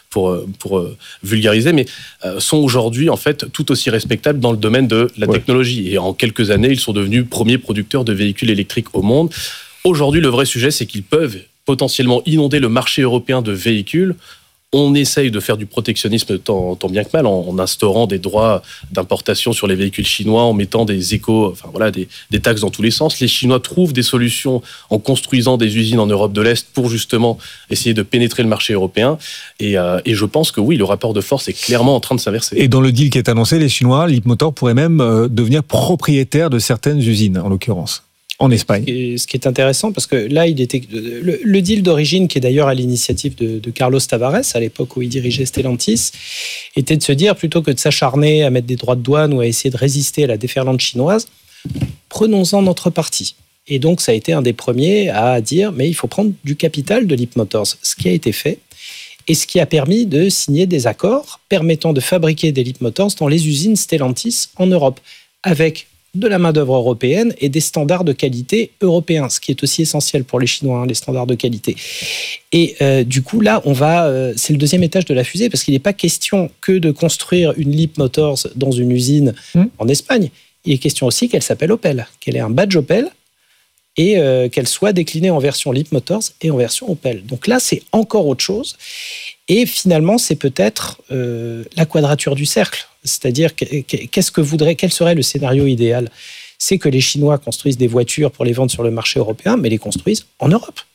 Speaker 12: vulgariser, mais sont aujourd'hui en fait tout aussi respectables dans le domaine de la technologie. Et en quelques années, ils sont devenus premiers producteurs de véhicules électriques au monde. Aujourd'hui, le vrai sujet, c'est qu'ils peuvent potentiellement inonder le marché européen de véhicules. On essaye de faire du protectionnisme tant bien que mal en instaurant des droits d'importation sur les véhicules chinois, en mettant des des taxes dans tous les sens. Les Chinois trouvent des solutions en construisant des usines en Europe de l'Est pour justement essayer de pénétrer le marché européen. Et je pense que oui, le rapport de force est clairement en train de s'inverser.
Speaker 2: Et dans le deal qui est annoncé, les Chinois, Leapmotor pourrait même devenir propriétaire de certaines usines, en l'occurrence. En Espagne.
Speaker 3: Ce qui est intéressant, parce que là, il était le deal d'origine, qui est d'ailleurs à l'initiative de Carlos Tavares, à l'époque où il dirigeait Stellantis, était de se dire, plutôt que de s'acharner à mettre des droits de douane ou à essayer de résister à la déferlante chinoise, prenons-en notre parti. Et donc, ça a été un des premiers à dire, mais il faut prendre du capital de Leapmotors, ce qui a été fait, et ce qui a permis de signer des accords permettant de fabriquer des Leapmotors dans les usines Stellantis en Europe, avec de la main-d'œuvre européenne et des standards de qualité européens, ce qui est aussi essentiel pour les Chinois, les standards de qualité. Et du coup, là, c'est le deuxième étage de la fusée, parce qu'il n'est pas question que de construire une Leapmotors dans une usine en Espagne. Il est question aussi qu'elle s'appelle Opel, qu'elle ait un badge Opel et qu'elle soit déclinée en version Leapmotors et en version Opel. Donc là, c'est encore autre chose. Et finalement, c'est peut-être la quadrature du cercle. C'est-à-dire, quel serait le scénario idéal? C'est que les Chinois construisent des voitures pour les vendre sur le marché européen, mais les construisent en Europe.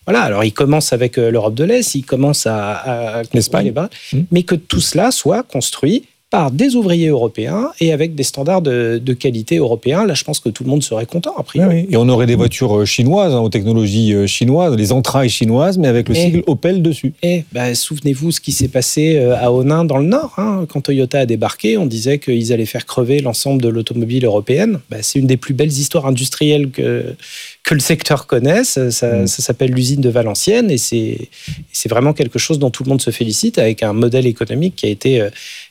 Speaker 3: Voilà, alors il commence avec l'Europe de l'Est, il commence à
Speaker 2: l'Espagne,
Speaker 3: mais que tout cela soit construit par des ouvriers européens et avec des standards de qualité européens. Là, je pense que tout le monde serait content, a priori.
Speaker 2: Oui. Et on aurait des voitures chinoises, aux technologies chinoises, les entrailles chinoises, mais avec le sigle Opel dessus.
Speaker 3: Souvenez-vous ce qui s'est passé à Honin dans le Nord. Quand Toyota a débarqué, on disait qu'ils allaient faire crever l'ensemble de l'automobile européenne. C'est une des plus belles histoires industrielles que le secteur connaisse. Ça s'appelle l'usine de Valenciennes et c'est vraiment quelque chose dont tout le monde se félicite, avec un modèle économique qui a été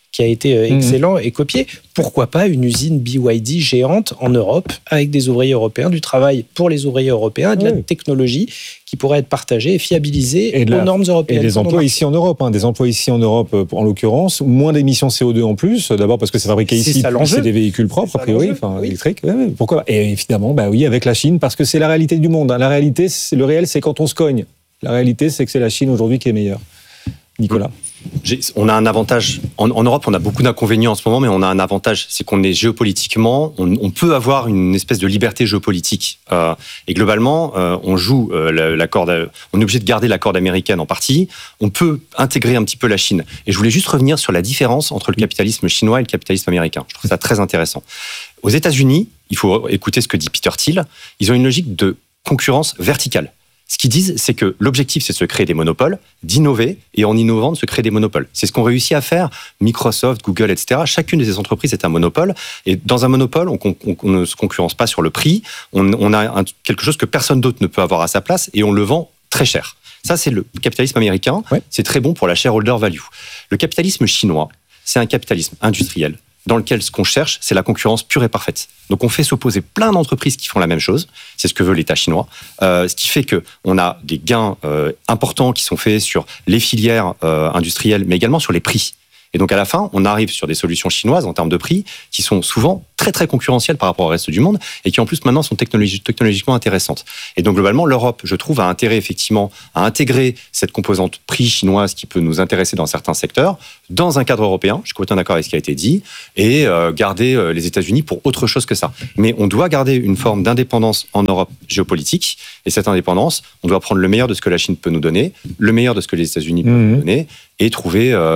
Speaker 3: excellent et copié. Pourquoi pas une usine BYD géante en Europe avec des ouvriers européens, du travail pour les ouvriers européens, de la technologie qui pourrait être partagée et fiabilisée aux normes européennes.
Speaker 2: Et des emplois ici en Europe, des emplois ici en Europe en l'occurrence, moins d'émissions CO2 en plus, d'abord parce que c'est fabriqué ici, c'est des véhicules propres a priori, électriques. Pourquoi ? Et évidemment, avec la Chine, parce que c'est la réalité du monde. La réalité, le réel, c'est quand on se cogne. La réalité, c'est que c'est la Chine aujourd'hui qui est meilleure. Nicolas.
Speaker 11: On a un avantage. En Europe, on a beaucoup d'inconvénients en ce moment, mais on a un avantage, c'est qu'on est géopolitiquement, on peut avoir une espèce de liberté géopolitique. Et globalement, on joue on est obligé de garder la corde américaine en partie. On peut intégrer un petit peu la Chine. Et je voulais juste revenir sur la différence entre le capitalisme chinois et le capitalisme américain. Je trouve ça très intéressant. Aux États-Unis, il faut écouter ce que dit Peter Thiel. Ils ont une logique de concurrence verticale. Ce qu'ils disent, c'est que l'objectif, c'est de se créer des monopoles, d'innover, et en innovant, de se créer des monopoles. C'est ce qu'ont réussi à faire Microsoft, Google, etc. Chacune de ces entreprises est un monopole, et dans un monopole, on ne se concurrence pas sur le prix, on a quelque chose que personne d'autre ne peut avoir à sa place, et on le vend très cher. Ça, c'est le capitalisme américain, c'est très bon pour la shareholder value. Le capitalisme chinois, c'est un capitalisme industriel, dans lequel ce qu'on cherche, c'est la concurrence pure et parfaite. Donc on fait s'opposer plein d'entreprises qui font la même chose, c'est ce que veut l'État chinois, ce qui fait qu'on a des gains importants qui sont faits sur les filières industrielles, mais également sur les prix. Et donc à la fin, on arrive sur des solutions chinoises en termes de prix qui sont souvent très très concurrentielles par rapport au reste du monde et qui en plus maintenant sont technologiquement intéressantes. Et donc globalement, l'Europe, je trouve, a intérêt effectivement à intégrer cette composante prix chinoise qui peut nous intéresser dans certains secteurs dans un cadre européen, je suis complètement d'accord avec ce qui a été dit, et garder les États-Unis pour autre chose que ça. Mais on doit garder une forme d'indépendance en Europe géopolitique, et cette indépendance, on doit prendre le meilleur de ce que la Chine peut nous donner, le meilleur de ce que les États-Unis peuvent nous donner, et trouver